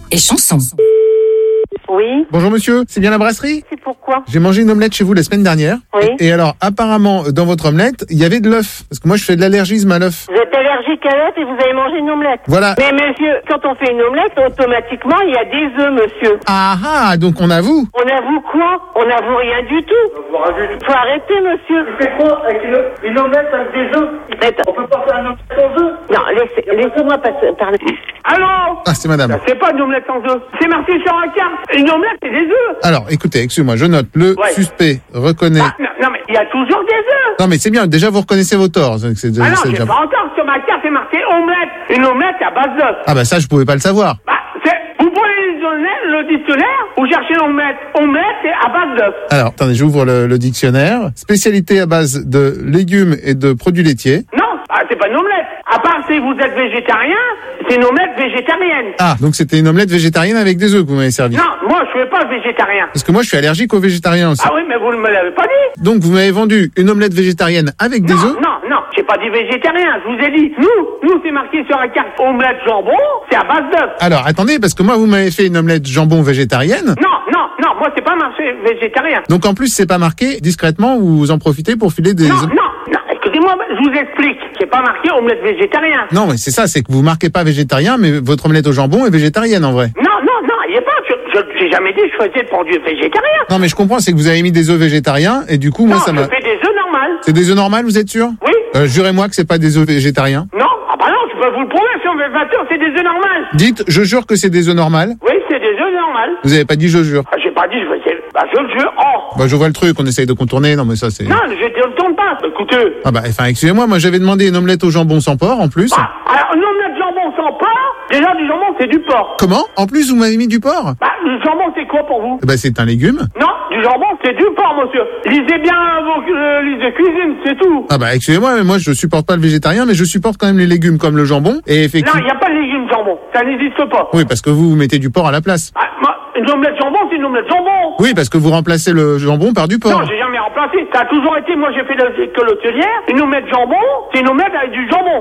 Oui. Bonjour monsieur, c'est bien la brasserie? C'est pourquoi? J'ai mangé une omelette chez vous la semaine dernière. Oui. Et alors, apparemment, dans votre omelette, il y avait de l'œuf. Parce que moi, je fais de l'allergisme à l'œuf. Vous êtes allergique à l'œuf et vous avez mangé une omelette. Voilà. Mais monsieur, quand on fait une omelette, automatiquement, il y a des œufs, monsieur. Ah, donc on avoue. On avoue quoi? On avoue rien du tout. Faut arrêter, monsieur. C'est quoi avec une omelette avec des œufs? On peut pas faire une omelette sans œufs? Non, laissez-moi parler. Allô? Ah, c'est madame. C'est pas une omelette sans œufs. C'est marqué sur la carte. Une omelette, c'est des œufs. Alors, écoutez, excusez-moi, je note. Le suspect reconnaît... Non, mais il y a toujours des œufs. Non, mais c'est bien. Déjà, vous reconnaissez vos torts. C'est Ah non, j'ai pas encore. Sur ma carte, c'est marqué omelette. Une omelette à base d'œufs. Ah bah ça, je pouvais pas le savoir. Vous prenez le dictionnaire, vous cherchez l'omelette. Omelette, c'est à base d'œufs. Alors, attendez, j'ouvre le dictionnaire. Spécialité à base de légumes et de produits laitiers. Non, c'est pas une omelette. À part si vous êtes végétarien, c'est une omelette végétarienne. Ah, donc c'était une omelette végétarienne avec des œufs que vous m'avez servi. Non, moi je suis pas végétarien. Parce que moi, je suis allergique aux végétariens aussi. Ah oui, mais vous ne me l'avez pas dit. Donc, vous m'avez vendu une omelette végétarienne avec des œufs? Non, j'ai pas dit végétarien. Je vous ai dit, nous c'est marqué sur la carte omelette jambon, c'est à base d'œufs. Alors, attendez, parce que moi, vous m'avez fait une omelette jambon végétarienne. Non, moi c'est pas marqué végétarien. Donc, en plus, c'est pas marqué discrètement, vous en profitez pour filer des œufs. Non, écoutez, écoutez-moi, je vous explique. C'est pas marqué omelette végétarien. Non, mais c'est ça, c'est que vous marquez pas végétarien, mais votre omelette au jambon est végétarienne en vrai. Non, il n'y a pas. J'ai jamais dit que je faisais pour du végétarien. Non, mais je comprends, c'est que vous avez mis des œufs végétariens, et du coup, moi, ça m'a... je fais des œufs normales. C'est des œufs normales, vous êtes sûr? Oui. Jurez-moi que c'est pas des œufs végétariens. Non, ah bah non, je peux vous le prouver, si on fait 20 heures, c'est des œufs normales. Dites, je jure que c'est des œufs normales. Oui, c'est des œufs normales. Vous avez pas dit je jure. J'ai pas dit je faisais... je le jure. Oh. Bah, je vois le truc, on essaye de contourner, non, mais ça, c'est... Non, je ne tourne pas. Écoutez. Ah bah, enfin, excusez-moi, moi, j'avais demandé une omelette au jambon sans porc, en plus. Alors, une omelette jambon sans porc, déjà, du jambon, c'est du porc. Comment? En plus, vous m'avez mis du porc? Le jambon, c'est quoi pour vous? Bah, c'est un légume. Non, du jambon, c'est du porc, monsieur. Lisez bien vos lisez de cuisine, c'est tout. Ah bah, excusez-moi, mais moi, je supporte pas le végétarien, mais je supporte quand même les légumes comme le jambon, et effectivement... Non, il n'y a pas de légumes jambon, ça n'existe pas. Oui, parce que vous mettez du porc à la place. Une omelette jambon, c'est une omelette jambon. Oui, parce que vous remplacez le jambon par du porc. Non, j'ai jamais remplacé. Ça a toujours été, moi j'ai fait de l'école hôtelière. Une omelette jambon, c'est une omelette avec du jambon.